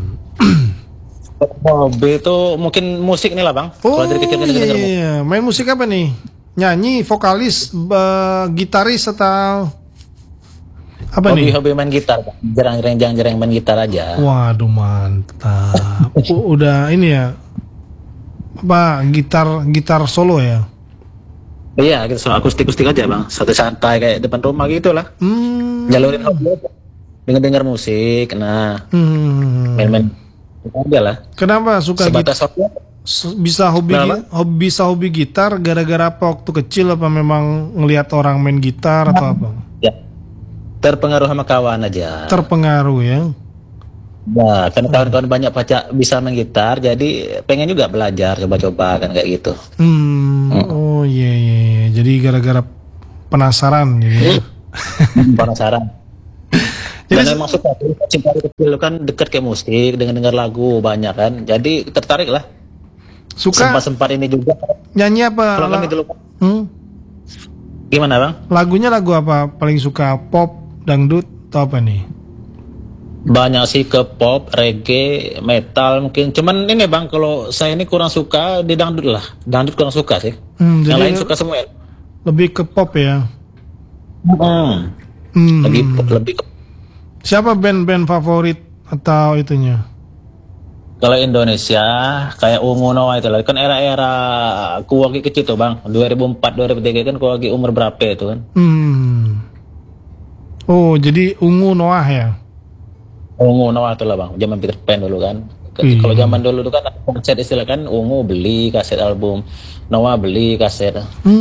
Hobi itu mungkin musik nih lah bang. Oh Kalau dari kecil kita iya, denger musik. iya. Main musik apa nih? Nyanyi, vokalis, be- gitaris atau apa Hobi nih? hobi main gitar, Bang. Jarang-jarang jarang-jarang main gitar aja. Waduh mantap. U- Udah ini ya. Apa gitar gitar solo ya? Iya, gitu so akustik-akustik aja bang. Satu santai kayak depan rumah gitu lah. Hmm. Jalurin hobi aja. Dengar-dengar musik, nah Hmm. main-main itu aja lah. Kenapa suka gitar? Sebatas hobi. S- Bisa hobi, Kenapa? gi- hobi bisa hobi gitar gara-gara apa waktu kecil, apa memang ngelihat orang main gitar atau apa? Ya. Terpengaruh sama kawan aja. Terpengaruh ya. Nah, karena kawan-kawan banyak pacak bisa main gitar, jadi pengen juga belajar, coba-coba kan kayak gitu. Hmm, Hmm. oh iya iya, iya. Jadi gara-gara penasaran gitu ya. Penasaran. Jadi Dan emang suka cinta dari kecil kan dekat kayak musik, dengan dengar lagu banyak kan, jadi tertarik lah. suka Sempat-sempat ini juga. nyanyi apa? Kalau kami La- dulu Hmm? gimana bang? Lagunya lagu apa? Paling suka pop, dangdut, atau apa nih? Banyak sih ke pop, reggae, metal mungkin. Cuman ini bang, kalau saya ini kurang suka di dangdut lah. Dangdut kurang suka sih. Hmm, Yang jadi lain suka semua ya. lebih ke pop ya. Hmm. Hmm. Lebih lebih ke Siapa band-band favorit atau itunya? kalau Indonesia kayak Ungu Noah itu lah. Kan era-era ku lagi kecil tuh bang. dua ribu empat, dua ribu tiga kan ku lagi umur berapa itu kan. Hmm. Oh, jadi Ungu Noah ya? Ungu Noah itu lah bang. Zaman Peter Pan dulu kan. Ke- Iya. Kalau zaman dulu tuh kan konser istilah kan Ungu beli kaset album. Noah beli kaset.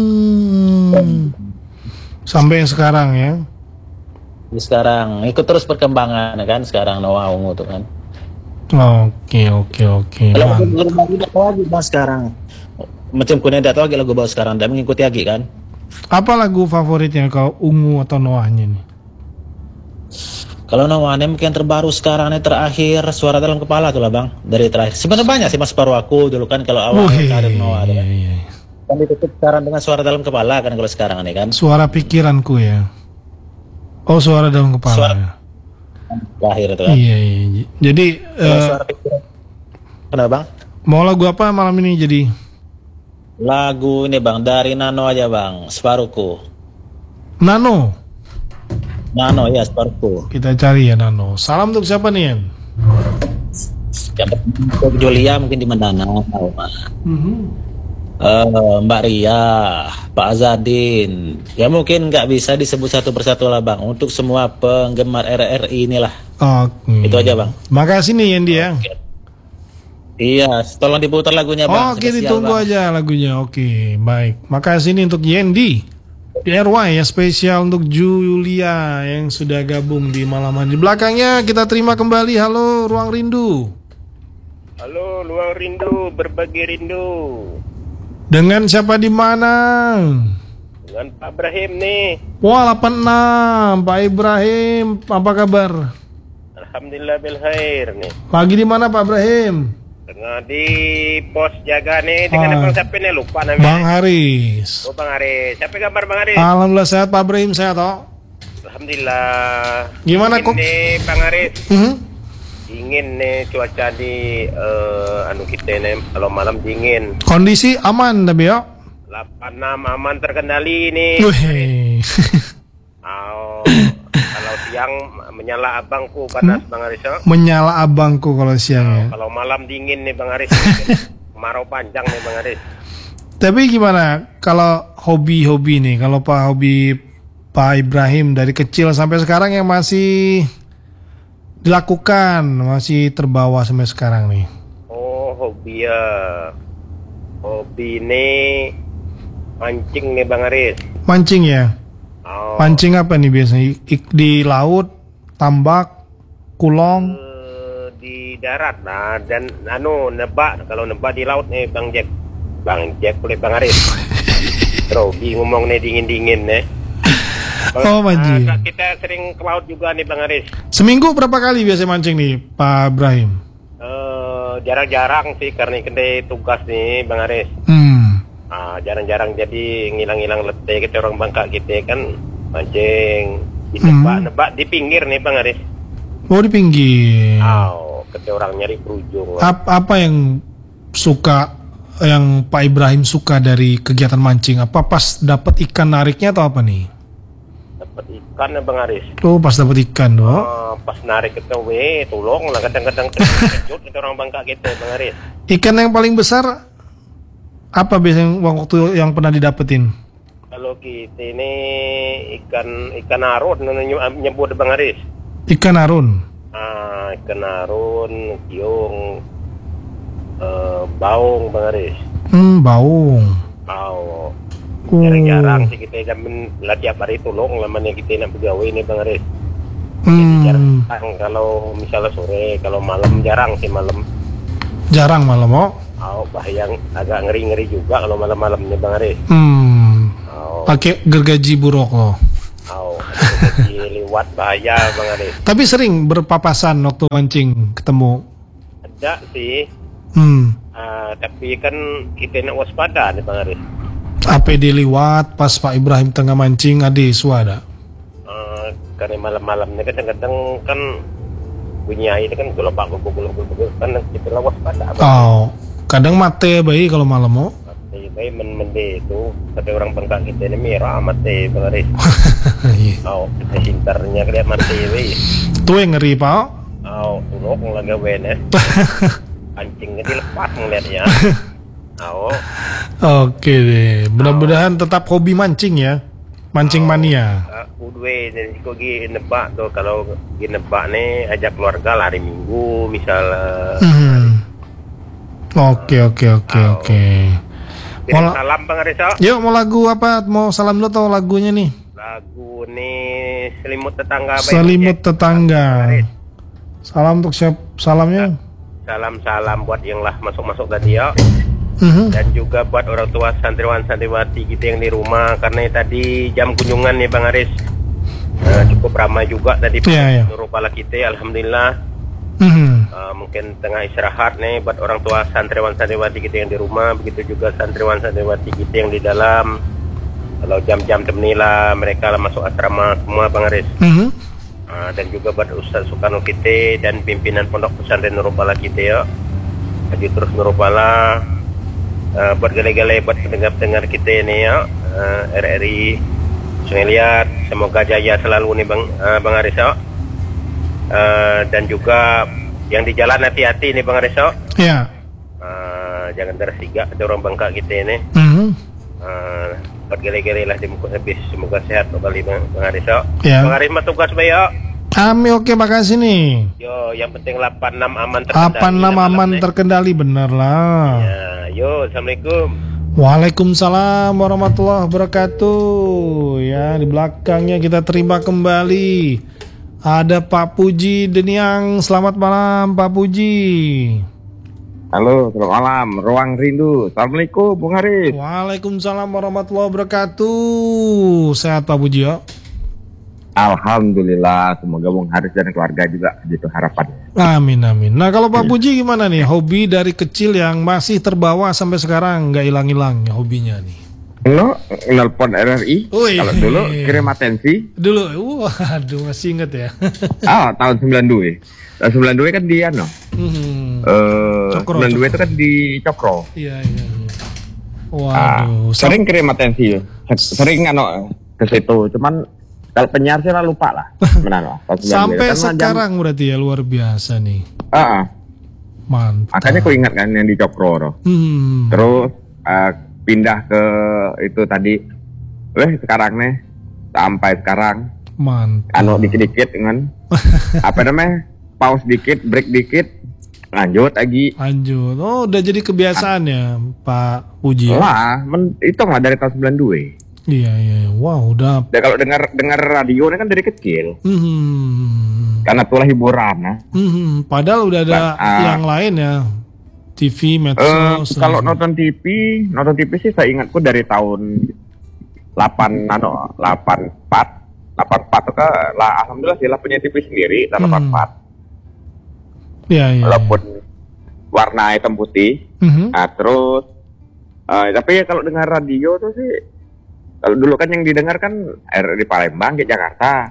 Hmm. Sampai yang sekarang ya? Jadi sekarang ikut terus perkembangan kan. Sekarang Noah Ungu tuh kan. Oke, oke, oke. Kalau Man. lagu lagu baru udah tahu lagi bang sekarang. Macam kuning udah tahu lagi lagu baru sekarang. Dan mengikuti lagi kan. Apa lagu favoritnya kalau Ungu atau Noahnya nih? Kalau Noah ini mungkin terbaru sekarang ini terakhir Suara Dalam Kepala tuh lah bang. Dari terakhir. Sebenarnya banyak sih mas paruh aku dulu kan kalau awal Wih, karir Noah tuh iya, kan. iya. Kan ditutup sekarang dengan Suara Dalam Kepala kan kalau sekarang ini kan. Suara pikiranku ya. Oh, suara dalam kepala. Suara- ya. Terakhir itu kan. Iya, iya. Jadi Kalau eh, suara pikiran. Kenapa bang? mau lagu apa malam ini jadi? Lagu ini bang dari Nano aja bang. Separuhku. Nano. Nano ya separuhku. Kita cari ya Nano. Salam untuk siapa nih, Yan? Yang untuk Julia mungkin di Mendanau. Eh, Mbak Ria, Pak Azadin, ya mungkin nggak bisa disebut satu persatu lah bang. Untuk semua penggemar R R I inilah, Oke. itu aja bang. Makasih nih Yendi ya. Iya, tolong diputar lagunya bang. Oke, spesial, ditunggu Bang. aja lagunya. Oke, baik. Makasih nih untuk Yendi. Di R Y ya, spesial untuk Julia yang sudah gabung di malaman. Di belakangnya kita terima kembali. Halo, Ruang Rindu. Halo, Luang Rindu, berbagi rindu. Dengan siapa di mana? Dengan Pak Ibrahim nih. Wah, delapan enam. Pak Ibrahim, apa kabar? Alhamdulillah bil khair nih. Lagi di mana Pak Ibrahim? Tengah di pos jaga nih dengan Ah. abang siapa nih lupa namanya. Bang Haris. Oh Bang Aris. Siapa kabar Bang Aris? Alhamdulillah sehat Pak Ibrahim, sehat toh. Alhamdulillah. Gimana, Dingin kok? nih Bang Aris? Mhm. Dingin nih cuaca di eh, anu kita nih kalau malam dingin. Kondisi aman tapi ya. delapan enam aman terkendali nih. Wih. Oh, kalau siang menyala abangku panas Bang Aris. Oh. Menyala abangku kalau siang ya. Kalau malam dingin nih Bang Aris. Kemarau panjang nih Bang Aris. Tapi gimana kalau hobi-hobi nih? Kalau Pak hobi Pak Ibrahim dari kecil sampai sekarang yang masih dilakukan, masih terbawa sampai sekarang nih. Oh, hobi ya. Hobi ini mancing nih Bang Aris. Mancing ya? Oh, Mancing apa nih biasanya? Ik- di laut, tambak, kulong. eh, di darat nah dan anu nebak kalau nebak di laut nih Bang Jack. Bang Jack boleh Bang Aris. Grogi ngomong nih dingin-dingin nih. Oh, mancing. Ah, kita sering ke laut juga nih Bang Aris. Seminggu berapa kali biasanya mancing nih Pak Ibrahim? Eh, jarang-jarang sih karena kita tugas nih Bang Aris. Hmm. Ah, jarang-jarang jadi ngilang-ngilang letih kita orang Bangka kita kan mancing di nebak-nebak di pinggir nih Bang Aris. Oh, di pinggir. Oh, kita orang nyari berujung. Ap- apa yang suka, yang Pak Ibrahim suka dari kegiatan mancing? Apa pas dapat ikan nariknya atau apa nih? Dapat ikan ya Bang Aris. Oh, pas dapat ikan doh. Ah, pas narik kita we, tolong lah kadang-kadang terkejut kita orang Bangka kita Bang Aris. Ikan yang paling besar apa biasanya waktu yang pernah didapetin? Kalau kita ini ikan ikan arun namanya nyebut Bang Aris. Ikan arun. Ah, ikan arun, kiung, eh, baung Bang Aris. Hmm, baung. Oh, Oh. jarang-jarang sih kita jamin lah tiap hari tolong lamanya kita nak bergawe ini Bang Aris. Hmm, Jarang kalau misalnya sore, kalau malam jarang sih malam. jarang malam oh. Oh, bahaya, agak ngeri-ngeri juga kalau malam-malamnya Bang Aris. Hmm, Oh, pakai gergaji buruk loh. oh, lewat bahaya Bang Aris. Tapi sering berpapasan waktu mancing ketemu. Ada sih, Hmm, ah, tapi kan kita nak waspada nih Bang Aris. A P D lewat pas Pak Ibrahim tengah mancing ade suada. Ah, karena malam-malamnya kadang-kadang kan bunyi air kan gelombang gulung-gulung kan kita lah waspada. Bang. Oh, kadang mate bayi kalau malam oh. Mati bayi men-mende itu, tapi orang Bangka kita ini merah mati Bang Aris. Iya. Oh, kita sinternya kelihatan mati bayi. Tuh yang ngeri Pak. Oh, tulok ngelagaw eh. Pancingnya dilepas ngeliatnya. Oh, Oke deh, mudah-mudahan tetap hobi mancing ya, mancing mania. aku dua dan kau gi nebak tuh kalau gi nebak nih ajak keluarga lah hari Minggu misal. Hmm. Oke oke oke Oh. oke. Kirim Mau- salam Bang Ariso. Yuk mau lagu apa? Mau salam dulu atau lagunya nih? Lagu nih selimut tetangga. Baik Selimut Jack. tetangga. Aris. Salam untuk siapa? Salamnya? Salam-salam buat yang lah masuk-masuk tadi ya. Mhm. Dan juga buat orang tua santriwan santriwati kita yang di rumah karena tadi jam kunjungan nih Bang Aris. Eh, cukup ramai juga tadi Iya, iya. seluruh kepala kita alhamdulillah. Mhm. Uh, mungkin tengah istirahat nih buat orang tua santriwan santriwati kita yang di rumah, begitu juga santriwan santriwati kita yang di dalam. Kalau jam-jam temnilah mereka lah masuk asrama semua Bang Aris. Mhm. Uh, dan juga buat Ustaz Soekarno kita dan pimpinan pondok pesantren Nurul Pala kita ya. Haji terus Nurul Pala. Uh, buat gale-gale buat pendengar-pendengar kita ini ya. Uh, R R I Sungai Liat, semoga jaya selalu nih Bang uh, Bang Aris ya. Uh, dan juga yang di jalan hati-hati nih Bang Areso. Ya. Uh, jangan tersiga ada orang Bangka kita ini. Mhm. Uh, buat gele-gele lah di muka habis. Semoga sehat kembali Bang, Bang Areso. Ya. Bang Aris mah tugas bayo. Ami oke makasih nih. Yo, yang penting delapan enam aman terkendali. Apa enam malam aman nih. terkendali bener lah. Ya, yo, assalamualaikum. Waalaikumsalam warahmatullahi wabarakatuh. Ya, di belakangnya kita terima kembali ada Pak Puji Deniang. Selamat malam Pak Puji. Halo, selamat malam. Ruang Rindu. Assalamualaikum, Bung Haris. Waalaikumsalam warahmatullahi wabarakatuh. Sehat Pak Puji ya? Alhamdulillah, semoga Bung Haris dan keluarga juga gitu harapannya. Amin amin. Nah kalau Pak Puji gimana nih? Hobi dari kecil yang masih terbawa sampai sekarang nggak hilang-hilang ya hobinya nih? Lo nelpon R R I, Wih. kalau dulu kirim atensi. Dulu, waduh masih inget ya. Ah, tahun sembilan puluh dua. Tahun sembilan puluh dua kan di ano. Hmm. Eh, Cokro, sembilan puluh dua Cokro. itu kan di Cokro. Iya iya. iya. Ah, Waduh. sering kirim atensi. Sering ano ke situ, cuman kalau penyiar sih lah lupa lah. Benar lah. tahun sembilan puluh dua. Sampai Karena jam- sekarang berarti ya luar biasa nih. Ah, ah. Mantap. Makanya aku ingat kan yang di Cokro tuh. Hmm. Terus eh, pindah ke itu tadi, weh sekarang nih sampai sekarang, Mantap. anu dikit-dikit kan, apa namanya, pause dikit, break dikit, lanjut lagi. Lanjut. Oh udah jadi kebiasaan ya Pak Puji. ya? Wah, men, itu mah dari tahun sembilan puluh dua. Iya iya. Wow udah. Dan kalau dengar dengar radio ini kan dari kecil, Hmm. karena itulah hiburan. Nah. Hmm. Padahal udah ada Ba- ah. yang lain ya. T V, Eh, medsos. kalau gitu. nonton T V, nonton T V sih saya ingatku dari tahun delapan ano, delapan empat, delapan empat tuh kan lah, alhamdulillah sih lah punya T V sendiri tahun Hmm. delapan empat. Iya iya. Walaupun warna hitam putih. Mhm. Nah, terus eh, tapi ya kalau dengar radio tuh sih, kalau dulu kan yang didengar kan R R I Palembang ke Jakarta.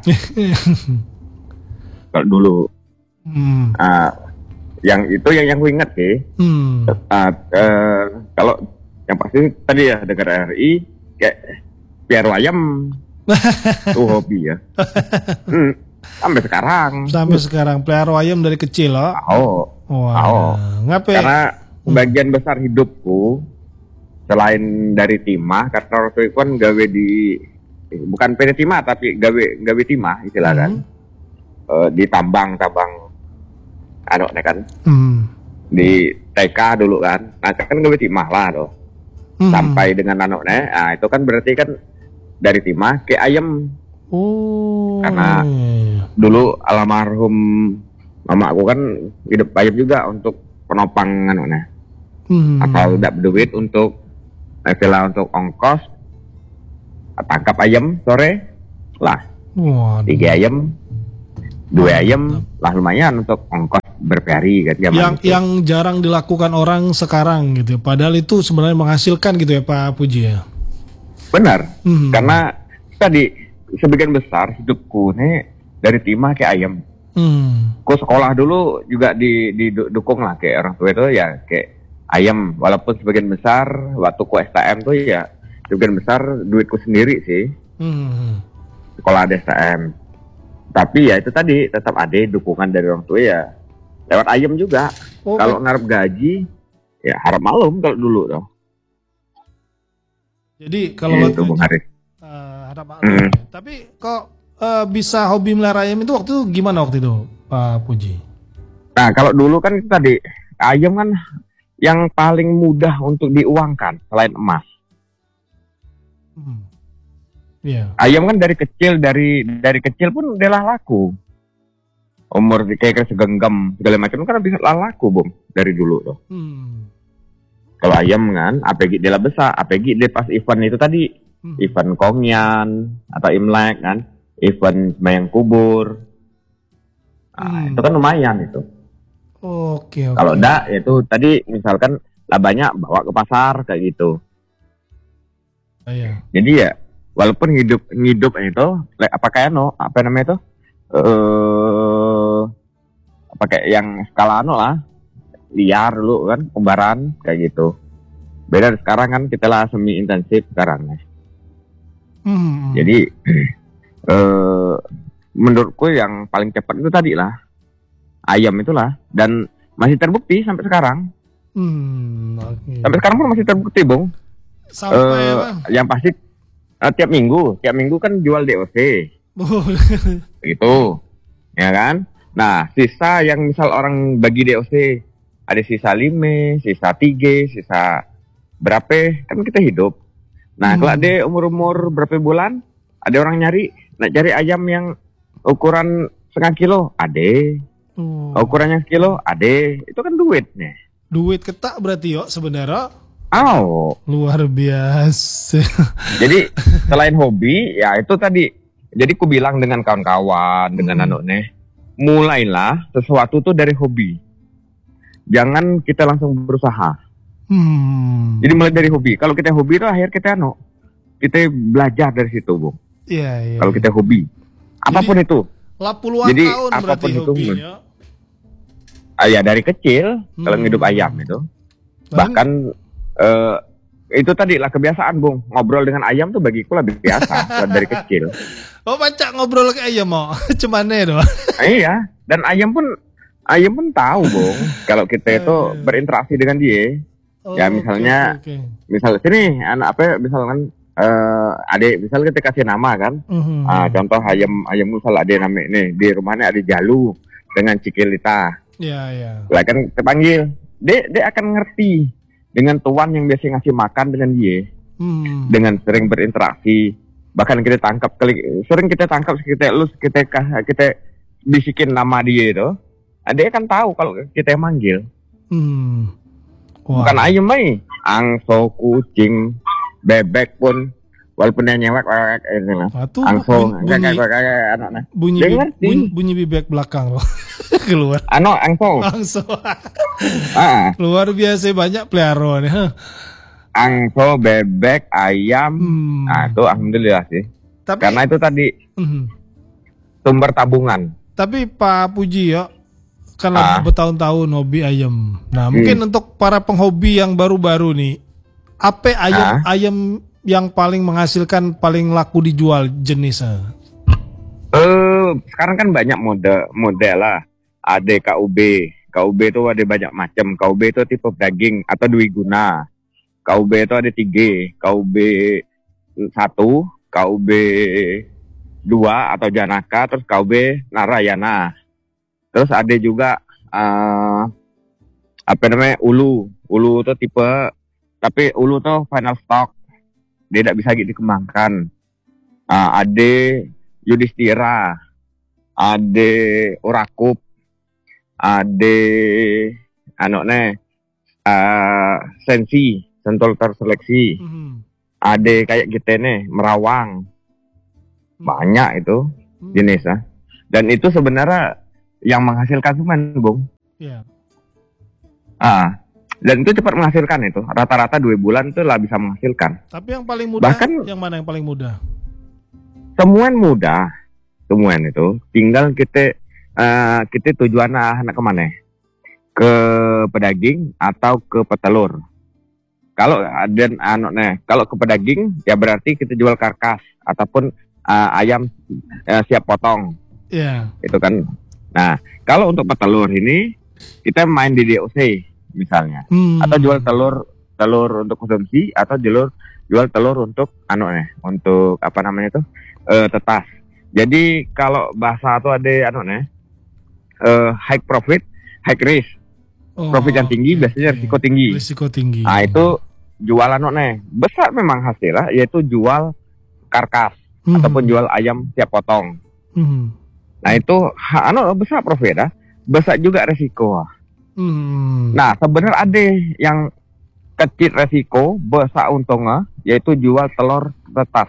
Kalau dulu Hmm. ah, yang itu yang yang gue ingat sih. Hmm. Ah, eh, kalau yang pasti tadi ya dengar R R I kayak piara ayam tuh hobi ya. Hmm, sampai sekarang. Sampai sekarang pelihara ayam dari kecil loh. Oh, Wah. oh. Ngapain? Karena bagian besar hidupku selain dari timah, karena waktu itu kan gawe di eh, bukan P D timah tapi gawe gawe timah istilah kan. Eh, di tambang-tambang anu kan Hmm. di T K dulu kan. Nah, kan gawe timah lah tuh. Hmm. Sampai dengan anu nah itu kan berarti kan dari timah ke ayam. Oh. Karena- iya. dulu almarhum mama aku kan hidup ayam juga untuk penopang anu nah. Hmm. Asal tidak berduit untuk istilah untuk ongkos tangkap ayam sore lah Waduh. tiga ayam dua ayam lah lumayan untuk ongkos berperi kan zaman Yang itu. yang jarang dilakukan orang sekarang gitu. Padahal itu sebenarnya menghasilkan gitu ya Pak Puji ya. Benar, Hmm. karena tadi sebagian besar hidupku nih dari timah kayak ayam. Hmm. Ku sekolah dulu juga di didukung lah kayak orang tua itu ya kayak ayam. Walaupun sebagian besar waktu ku S T M tuh ya sebagian besar duitku sendiri sih Hmm. sekolah di S T M. Tapi ya itu tadi tetap ada dukungan dari orang tua ya lewat ayam juga. Oh, Kalau baik. ngarep gaji ya harap malum kalau dulu tuh. Jadi kalau Itu Bung Haris. uh, ada maklum Hmm. ya. Tapi kok uh, bisa hobi melihara ayam itu waktu itu gimana waktu itu Pak Puji? Nah kalau dulu kan itu tadi ayam kan yang paling mudah untuk diuangkan selain emas. Hmm. Iya. Ayam kan dari kecil dari dari kecil pun dia lah laku. Umur kayak segenggam segala macam kan bisa lah laku Bung dari dulu tuh. Hmm. Kalau ayam kan apalagi dia lah besar, apalagi dia pas event itu tadi Hmm. event Kongyan atau Imlek kan, event sembahyang kubur. Nah, Hmm. itu kan lumayan itu. Oke, oke. Kalau enggak itu tadi misalkan lah banyak bawa ke pasar kayak gitu. Ah, iya. Jadi ya walaupun hidup hidup itu le- apa kayak no apa namanya itu eh apa kayak yang skala no lah liar dulu kan kembaran kayak gitu. Beda sekarang kan kita lah semi intensif sekarang. Hmm. Jadi eh menurutku yang paling cepat itu tadi lah ayam itulah dan masih terbukti sampai sekarang. Hmm. Oke. Sampai sekarang pun masih terbukti, Bung. Sampai Eh, apa? yang pasti eh, tiap minggu, tiap minggu kan jual D O C gitu. Ya kan? Nah, sisa yang misal orang bagi D O C ada sisa lima, sisa tiga, sisa berapa kan kita hidup. Nah, Hmm. kalau ada umur-umur berapa bulan, ada orang nyari, nak cari ayam yang ukuran setengah kilo, ada. Oh. Ukurannya sekilo, ada. Itu kan duitnya. Duit ketak berarti yo sebenarnya Oh, luar biasa. jadi selain hobi, ya itu tadi. Jadi ku bilang dengan kawan-kawan, dengan Hmm. anak nih, mulailah sesuatu tuh dari hobi. Jangan kita langsung berusaha. Hmm. Jadi mulai dari hobi. Kalau kita hobi itu akhir kita anu, kita belajar dari situ, Bung. Iya, iya. Kalau kita hobi, apapun itu. lah puluhan Jadi, tahun berarti apapun itu, hobinya. Ah, ya dari kecil kalau Hmm. hidup ayam itu. Dan- Bahkan eh, itu tadi lah kebiasaan, Bung. Ngobrol dengan ayam tuh bagiku lebih biasa dari kecil. Oh, baca ngobrol kayak ayam mau. Cuman itu. Ah, iya, dan ayam pun ayam pun tahu, Bung, kalau kita itu Eh. berinteraksi dengan dia. Ya, misalnya- oke, oke. Misal sini anak apa misalkan eh adik misal kita kasih nama kan. Mhm. Ah, contoh ayam ayam misal ada nama nih di rumahnya ada Jalu dengan Cikilita. Iya, iya. Lah kan terpanggil, dia dia akan ngerti dengan tuan yang biasa ngasih makan dengan dia, Hmm. dengan sering berinteraksi. Bahkan kita tangkap kali sering kita tangkap kita lu kita kita bisikin nama dia itu. Ah, dia kan tahu kalau kita yang manggil. Hmm. Wah. Bukan ayam mai, angso, kucing, bebek pun walaupun dia nyewek wek ini lah. Nah, tuh Angso, bunyi, kayak bunyi, kayak kayak anak-anak. bunyi, Dia bi- ngerti. bunyi, bunyi bibek belakang loh. Keluar Ano, angso. langsung. Ah, Luar biasa banyak peliharaan ya. angso, bebek, ayam. Hmm. Nah, itu alhamdulillah sih. Tapi Karena itu tadi Mhm. sumber tabungan. Tapi Pak Puji ya, kan Ah. bertahun-tahun hobi ayam. Nah, Hmm. mungkin untuk para penghobi yang baru-baru nih, apa ayam Ah. ayam yang paling menghasilkan paling laku dijual jenisnya? Eh, sekarang kan banyak mode model lah. Ada K U B. K U B itu ada banyak macam. K U B itu tipe daging atau dwi guna. K U B itu ada tiga. K U B satu, K U B dua atau Janaka, terus K U B Narayana. Terus ada juga eh, apa namanya Ulu. Ulu itu tipe, tapi Ulu tuh final stock. Dia tidak bisa dikembangkan. Ah, ada Yudhistira. ade urakup, ade anu ne uh, sensi, sentol terseleksi, Mhm. ade kayak gitu nih merawang, banyak itu Hmm. jenisnya. Dan itu sebenarnya yang menghasilkan semen, Bung. Iya. Ah, dan itu cepat menghasilkan itu. Rata-rata dua bulan tuh lah bisa menghasilkan. Tapi yang paling mudah, Bahkan- yang mana yang paling mudah? Temuan mudah, temuan itu. Tinggal kita eh, kita tujuannya anak kemana? Ke pedaging atau ke petelur. Kalau ada anu nih, kalau ke pedaging ya berarti kita jual karkas ataupun eh, ayam eh, siap potong, Iya. itu kan. Nah, kalau untuk petelur ini kita main di D O C misalnya, Hmm. atau jual telur telur untuk konsumsi atau jual jual telur untuk anu nih, untuk apa namanya itu eh, tetas. Jadi kalau bahasa itu ada anu nih, eh, high profit, high risk. Oh, Profit yang tinggi oke, biasanya oke. risiko tinggi. Risiko tinggi. Nah itu jualan nih besar memang hasilnya, yaitu jual karkas Hmm. ataupun jual ayam siap potong. Hmm. Nah itu ha, anu besar profit ah, besar juga resiko. Hmm. Nah sebenarnya ada yang kecil resiko, besar untungnya, yaitu jual telur tetas,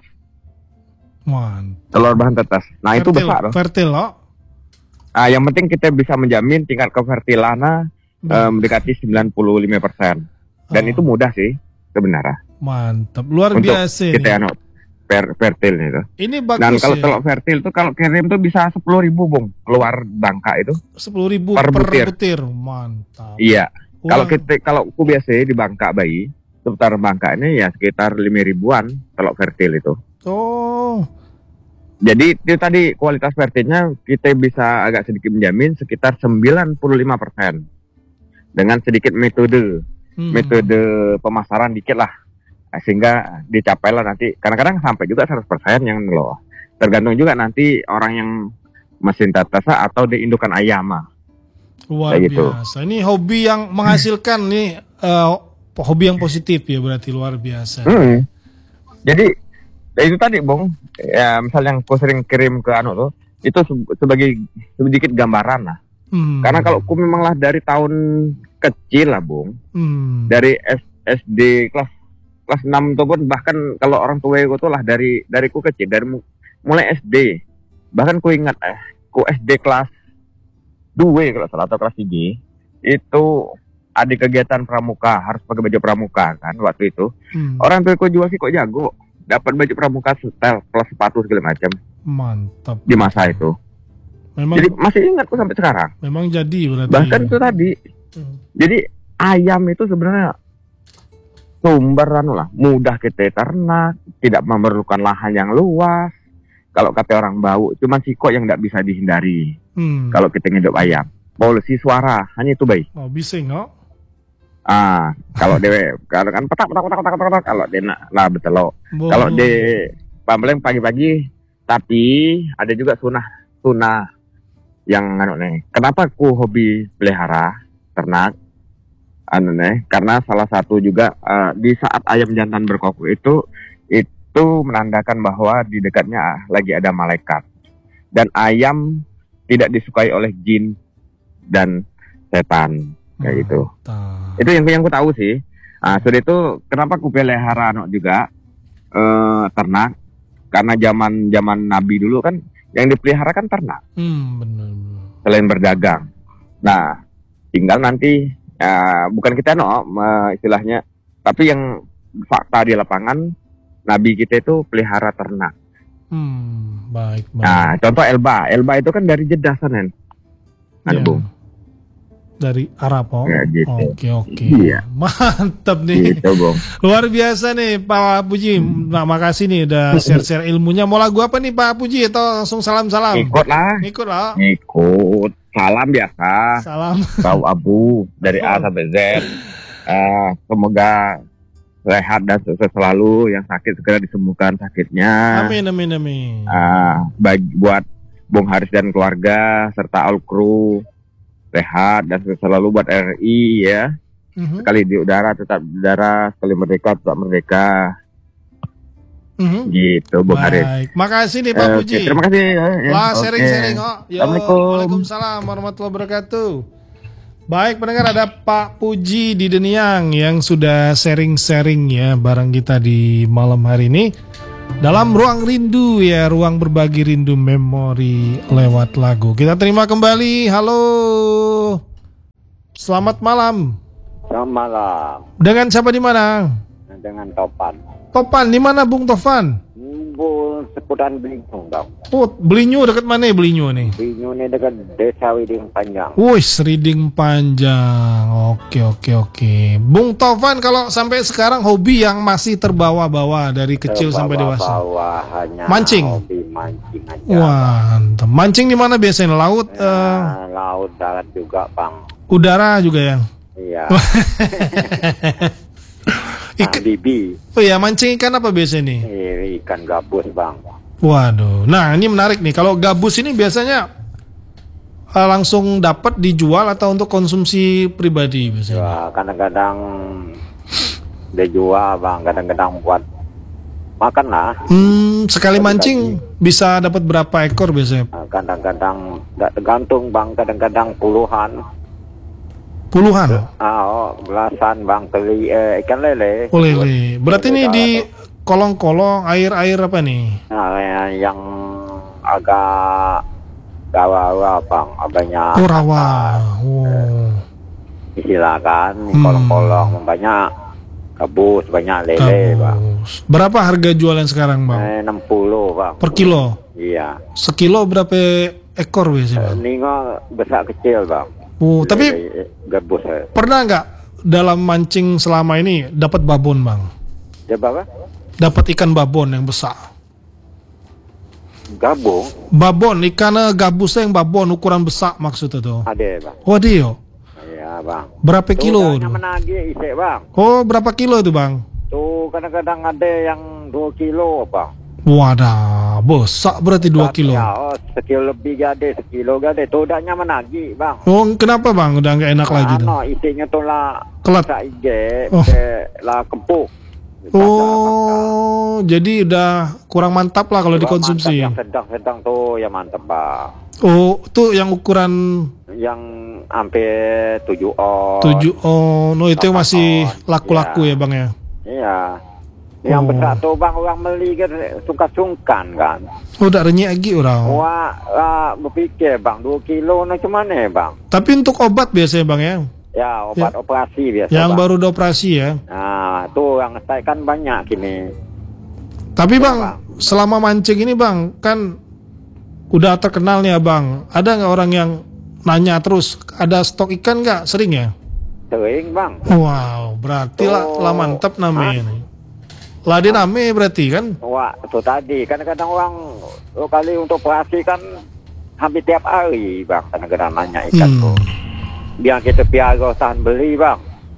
Mantap. telur bahan tetas. Nah itu Fertil- besar loh. Fertil loh. Nah, yang penting kita bisa menjamin tingkat kefertilannya eh, mendekati sembilan puluh lima persen. Dan Oh, itu mudah sih sebenarnya. mantap. Luar Untuk biasa kita nih. anu fer, fertil itu. Ini Dan bagus kalau ya. telur fertil tuh kalau kirim tuh bisa sepuluh ribu Bung, keluar Bangka itu. sepuluh ribu per, per butir. butir. Mantap. Iya. Kalau Wah. kita kalau aku biasa di Bangka bayi, seputar Bangka ini ya sekitar lima ribuan telur fertil itu. Oh. Jadi itu tadi kualitas fertilnya kita bisa agak sedikit menjamin sekitar sembilan puluh lima persen. Dengan sedikit metode, Hmm. metode pemasaran dikit lah. Nah, sehingga dicapailah nanti, kadang-kadang sampai juga seratus persen yang loh. Tergantung juga nanti orang yang mesin tetes atau di indukan ayam. ah. Luar Kayak gitu. biasa. Ini hobi yang menghasilkan nih, eh, hobi yang positif ya berarti luar biasa. Hmm. Jadi ya itu tadi Bung, ya misal yang aku sering kirim ke anu tuh, itu se- sebagai sedikit gambaran lah. Hmm. Karena kalau aku memanglah dari tahun kecil lah Bung, Hmm. dari S- SD kelas kelas enam tuh pun, bahkan kalau orang tua aku tuh lah dari dari ku kecil, dari mu- mulai S D. Bahkan ku ingat eh ku S D kelas dua kalau salah atau kelas tiga itu ada kegiatan pramuka, harus pakai baju pramuka kan waktu itu. Hmm. Orang tua ku juga sih kok jago, dapat baju pramuka setel, plus sepatu segala macam Mantap. di masa itu. Memang Jadi masih ingat ku sampai sekarang. memang jadi berarti. Bahkan itu tadi. Hmm. Jadi ayam itu sebenarnya sumber anu lah, mudah kita ternak, tidak memerlukan lahan yang luas. Kalau kata orang bau, cuman siko yang tidak bisa dihindari. Hmm. Kalau kita ngidup ayam, polusi suara hanya itu baik. Oh, bising oh. Ah, kalau dewe, kalau kan petak petak petak petak petak, kalau dia nak lah betul loh. Bo- Kalau di Pambleng pagi-pagi, tapi ada juga sunah sunah yang anu nih. Kenapa ku hobi pelihara ternak? Anu nih, karena salah satu juga eh, di saat ayam jantan berkokok itu itu menandakan bahwa di dekatnya lagi ada malaikat. Dan ayam tidak disukai oleh jin dan setan kayak gitu. Mantap. Itu yang yang ku tahu sih. Ah, sudah itu kenapa ku pelihara anak juga eh, ternak? Karena zaman zaman Nabi dulu kan yang dipelihara kan ternak Hmm, benar. benar. selain berdagang. Nah, tinggal nanti eh, bukan kita no me- istilahnya, tapi yang fakta di lapangan Nabi kita itu pelihara ternak. Hmm, baik, baik. Nah, contoh Elba, Elba itu kan dari Jeddah sana. Anu, Ya. Bung. Dari Arab oh. Ya, gitu. Oke, oke. Iya. Mantap nih. Gitu, Bung. Luar biasa nih Pak Puji. Nah, makasih nih udah share-share ilmunya. Mau lagu apa nih Pak Puji? Atau langsung salam-salam? Ikut lah, Ikut lah. ikut. Salam biasa. Salam. Tahu Abu dari A sampai Z. Eh, semoga sehat dan sukses selalu, yang sakit segera disembuhkan sakitnya. Amin, amin, amin. Ah, bagi buat Bung Haris dan keluarga serta all kru sehat dan sukses selalu buat R I ya. Mhm. Sekali di udara tetap di udara, sekali merdeka tetap merdeka. Mhm. Gitu, Bung Haris. Baik, makasih nih Pak Eh, Puji. Oke, terima kasih. ya, ya. Lah Oke. sharing-sharing kok. Yo, Assalamualaikum. Waalaikumsalam warahmatullahi wabarakatuh. Baik pendengar, ada Pak Puji di Deniang yang sudah sharing-sharing ya bareng kita di malam hari ini dalam ruang rindu ya, ruang berbagi rindu memori lewat lagu. Kita terima kembali. Halo. Selamat malam. Selamat malam Dengan siapa di mana? dengan Topan. Topan di mana Bung Topan? Bu seputaran Belinyu, Bang. Oh, Belinyu dekat mana ya Belinyu nih? Belinyu ini dekat Desa Widing Panjang. Wih, Riding Panjang. Oke, oke, oke. Bung Tovan, kalau sampai sekarang hobi yang masih terbawa-bawa dari kecil sampai dewasa. Bawah hanya Mancing? hobi mancing aja. Wah, mantap. Mancing di mana biasanya? Laut, eh, Nah, laut darat juga, Bang. udara juga ya? Iya. Ik- Bibi, oh ya, mancing ikan apa biasanya nih? eh, ikan gabus, Bang. Waduh. Nah, ini menarik nih. Kalau gabus ini biasanya eh, langsung dapat dijual atau untuk konsumsi pribadi biasanya? Ya, kadang-kadang dia jual, Bang. Kadang-kadang buat makan lah. Hmm, sekali mancing bisa dapat berapa ekor biasanya? Nah, kadang-kadang nggak tergantung, Bang. Kadang-kadang puluhan. Puluhan. Ah, oh, belasan, Bang. Teli eh, ikan lele. Oh, lele. Berarti ini di kolong-kolong air-air apa nih? Nah, yang, yang agak rawa-rawa, Bang. Banyak. Oh, rawa. Oh. Istilah kan, Hmm. kolong-kolong banyak gabus, banyak lele, Bang. Gabus. Berapa harga jualan sekarang, Bang? Eh, enam puluh, Bang. Per kilo. Iya. Sekilo berapa ekor biasanya, Bang? Ini nggak besar kecil, Bang. Oh, tapi Lele, gabus. eh. pernah nggak dalam mancing selama ini dapat babon, Bang? Dia apa? Dapat ikan babon yang besar. Gabung Babon, ikan eh, gabusnya yang babon ukuran besar maksudnya tuh. ada, Bang. Oh, dia. Iya, Bang. Berapa kilo? Tuh, tuh? menagih isi, Bang. Oh, berapa kilo itu, Bang? Tuh, kadang-kadang ada yang dua kilo, Bang. Wadah, besar berarti dua kilo. Ya, oh, sekilo lebih gade, sekilo gade. Tuh, udahnya menagih, Bang. Oh, kenapa, Bang? Udah nggak enak lagi tuh? Ano, isinya tuh lah Kelat. tak ige, Oh. eh, lah kempuk. Oh, jadi udah kurang mantap lah kalau dikonsumsi. Yang sedang-sedang tuh ya mantap, Bang. Oh, tuh yang ukuran Yang hampir tujuh on. tujuh oh, no itu yang masih laku-laku ya, Bang ya. Iya. Yang Oh. besar tuh, Bang, orang beli kan sungkan-sungkan kan. Oh, udah renyek lagi orang. Wah, ah, berpikir, Bang, dua kilo nah cuman nih, Bang. Tapi untuk obat biasanya, Bang ya. Ya, obat operasi biasa, Yang Bang. baru udah operasi ya. Nah, tuh yang saya kan banyak kini. Tapi, Ya, Bang, Bang. selama mancing ini, Bang, kan udah terkenal nih, Bang. Ada nggak orang yang nanya terus, ada stok ikan nggak? Sering ya? Sering, Bang. Wow, berarti lah, Oh. lah mantap namanya nih. Lah dia name berarti kan? Wah, itu tadi. Kadang-kadang orang oh, kali untuk operasi kan hampir tiap hari, Bang. Kadang-kadang nanya ikan Hmm. tuh. Biar kita piara tahan beli, Bang.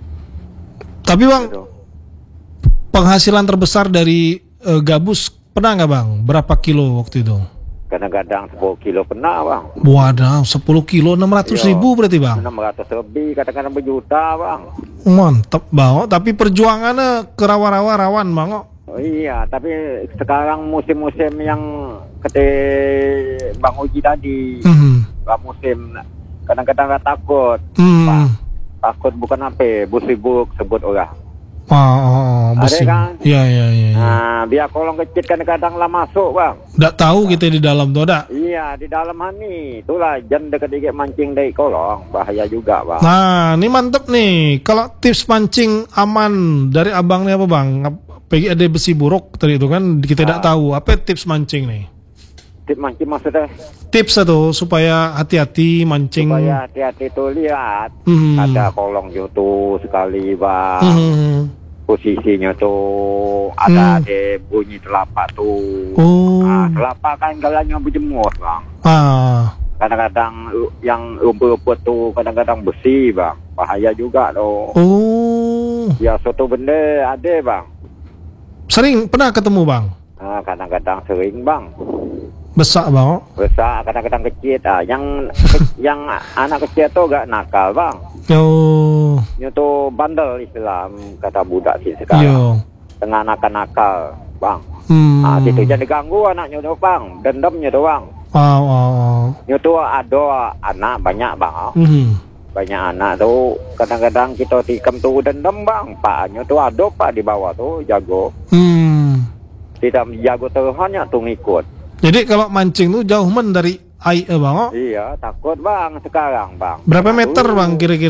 Tapi, Bang, Gitu. penghasilan terbesar dari eh, gabus pernah nggak, Bang? Berapa kilo waktu itu? Kadang-kadang sepuluh kilo pernah, Bang. Wadah, sepuluh kilo enam ratus Iya. ribu berarti, Bang. enam ratus lebih, kadang-kadang berjuta, Bang. Mantep banget. Tapi perjuangannya ke rawa-rawa rawan, Bang. Oh, iya, tapi sekarang musim-musim yang kete Bang Uji tadi, Hmm. Bang musim, kadang-kadang nggak takut. Hmm. Pak. Takut bukan apa, busibuk sebut orang. Oh, oh, oh, Ada musim. kan? Iya, iya, iya. Ya. Nah, biar kolong kecil kadang-kadang lah masuk, Bang. Nggak tahu kita di dalam tuh, ada. Iya, di dalam hani. Itulah jan dekat dikit mancing dari kolong, bahaya juga, Bang. Nah, ini mantep nih. Kalau tips mancing aman dari abang nih apa, Bang? P G A D besi buruk tadi itu kan kita tidak Ah. tahu. Apa tips mancing nih? Tip mancing maksudnya Tips itu supaya hati-hati mancing. supaya hati-hati tuh lihat. Hmm. Ada kolong jutu sekali, Bang. Hmm. Posisinya tuh ada Hmm. de bunyi telapak tuh. Oh. Nah, telapak kan galanya berjemur, Bang. Ah. Kadang-kadang uh, yang rumput-rumput tuh kadang-kadang besi, Bang. Bahaya juga tuh. Oh. Ya suatu benda ada, Bang. Sering pernah ketemu, Bang? Nah, kadang-kadang sering, Bang. Besar, Bang. Besar, kadang-kadang kecil. Ah, yang yang anak kecil tuh gak nakal, Bang. Oh. Itu tuh bandel Islam kata budak sih sekarang. Yo. Tengah nakal-nakal. bang. Hmm. Ah, situ jadi ganggu anaknya tu bang, dendamnya tu bang. Oh, oh, oh. Nyo tu ada anak banyak bang. ah. Mhm. Banyak anak tu kadang-kadang kita tikam tu dendam bang. Pak nyo tu ada pak di bawah tu jago. Hmm. Tidak jago terhanya tu ngikut. Jadi kalau mancing tuh jauh men dari air bang. Oh. Iya, takut bang sekarang bang. Berapa meter Dulu- bang kira-kira?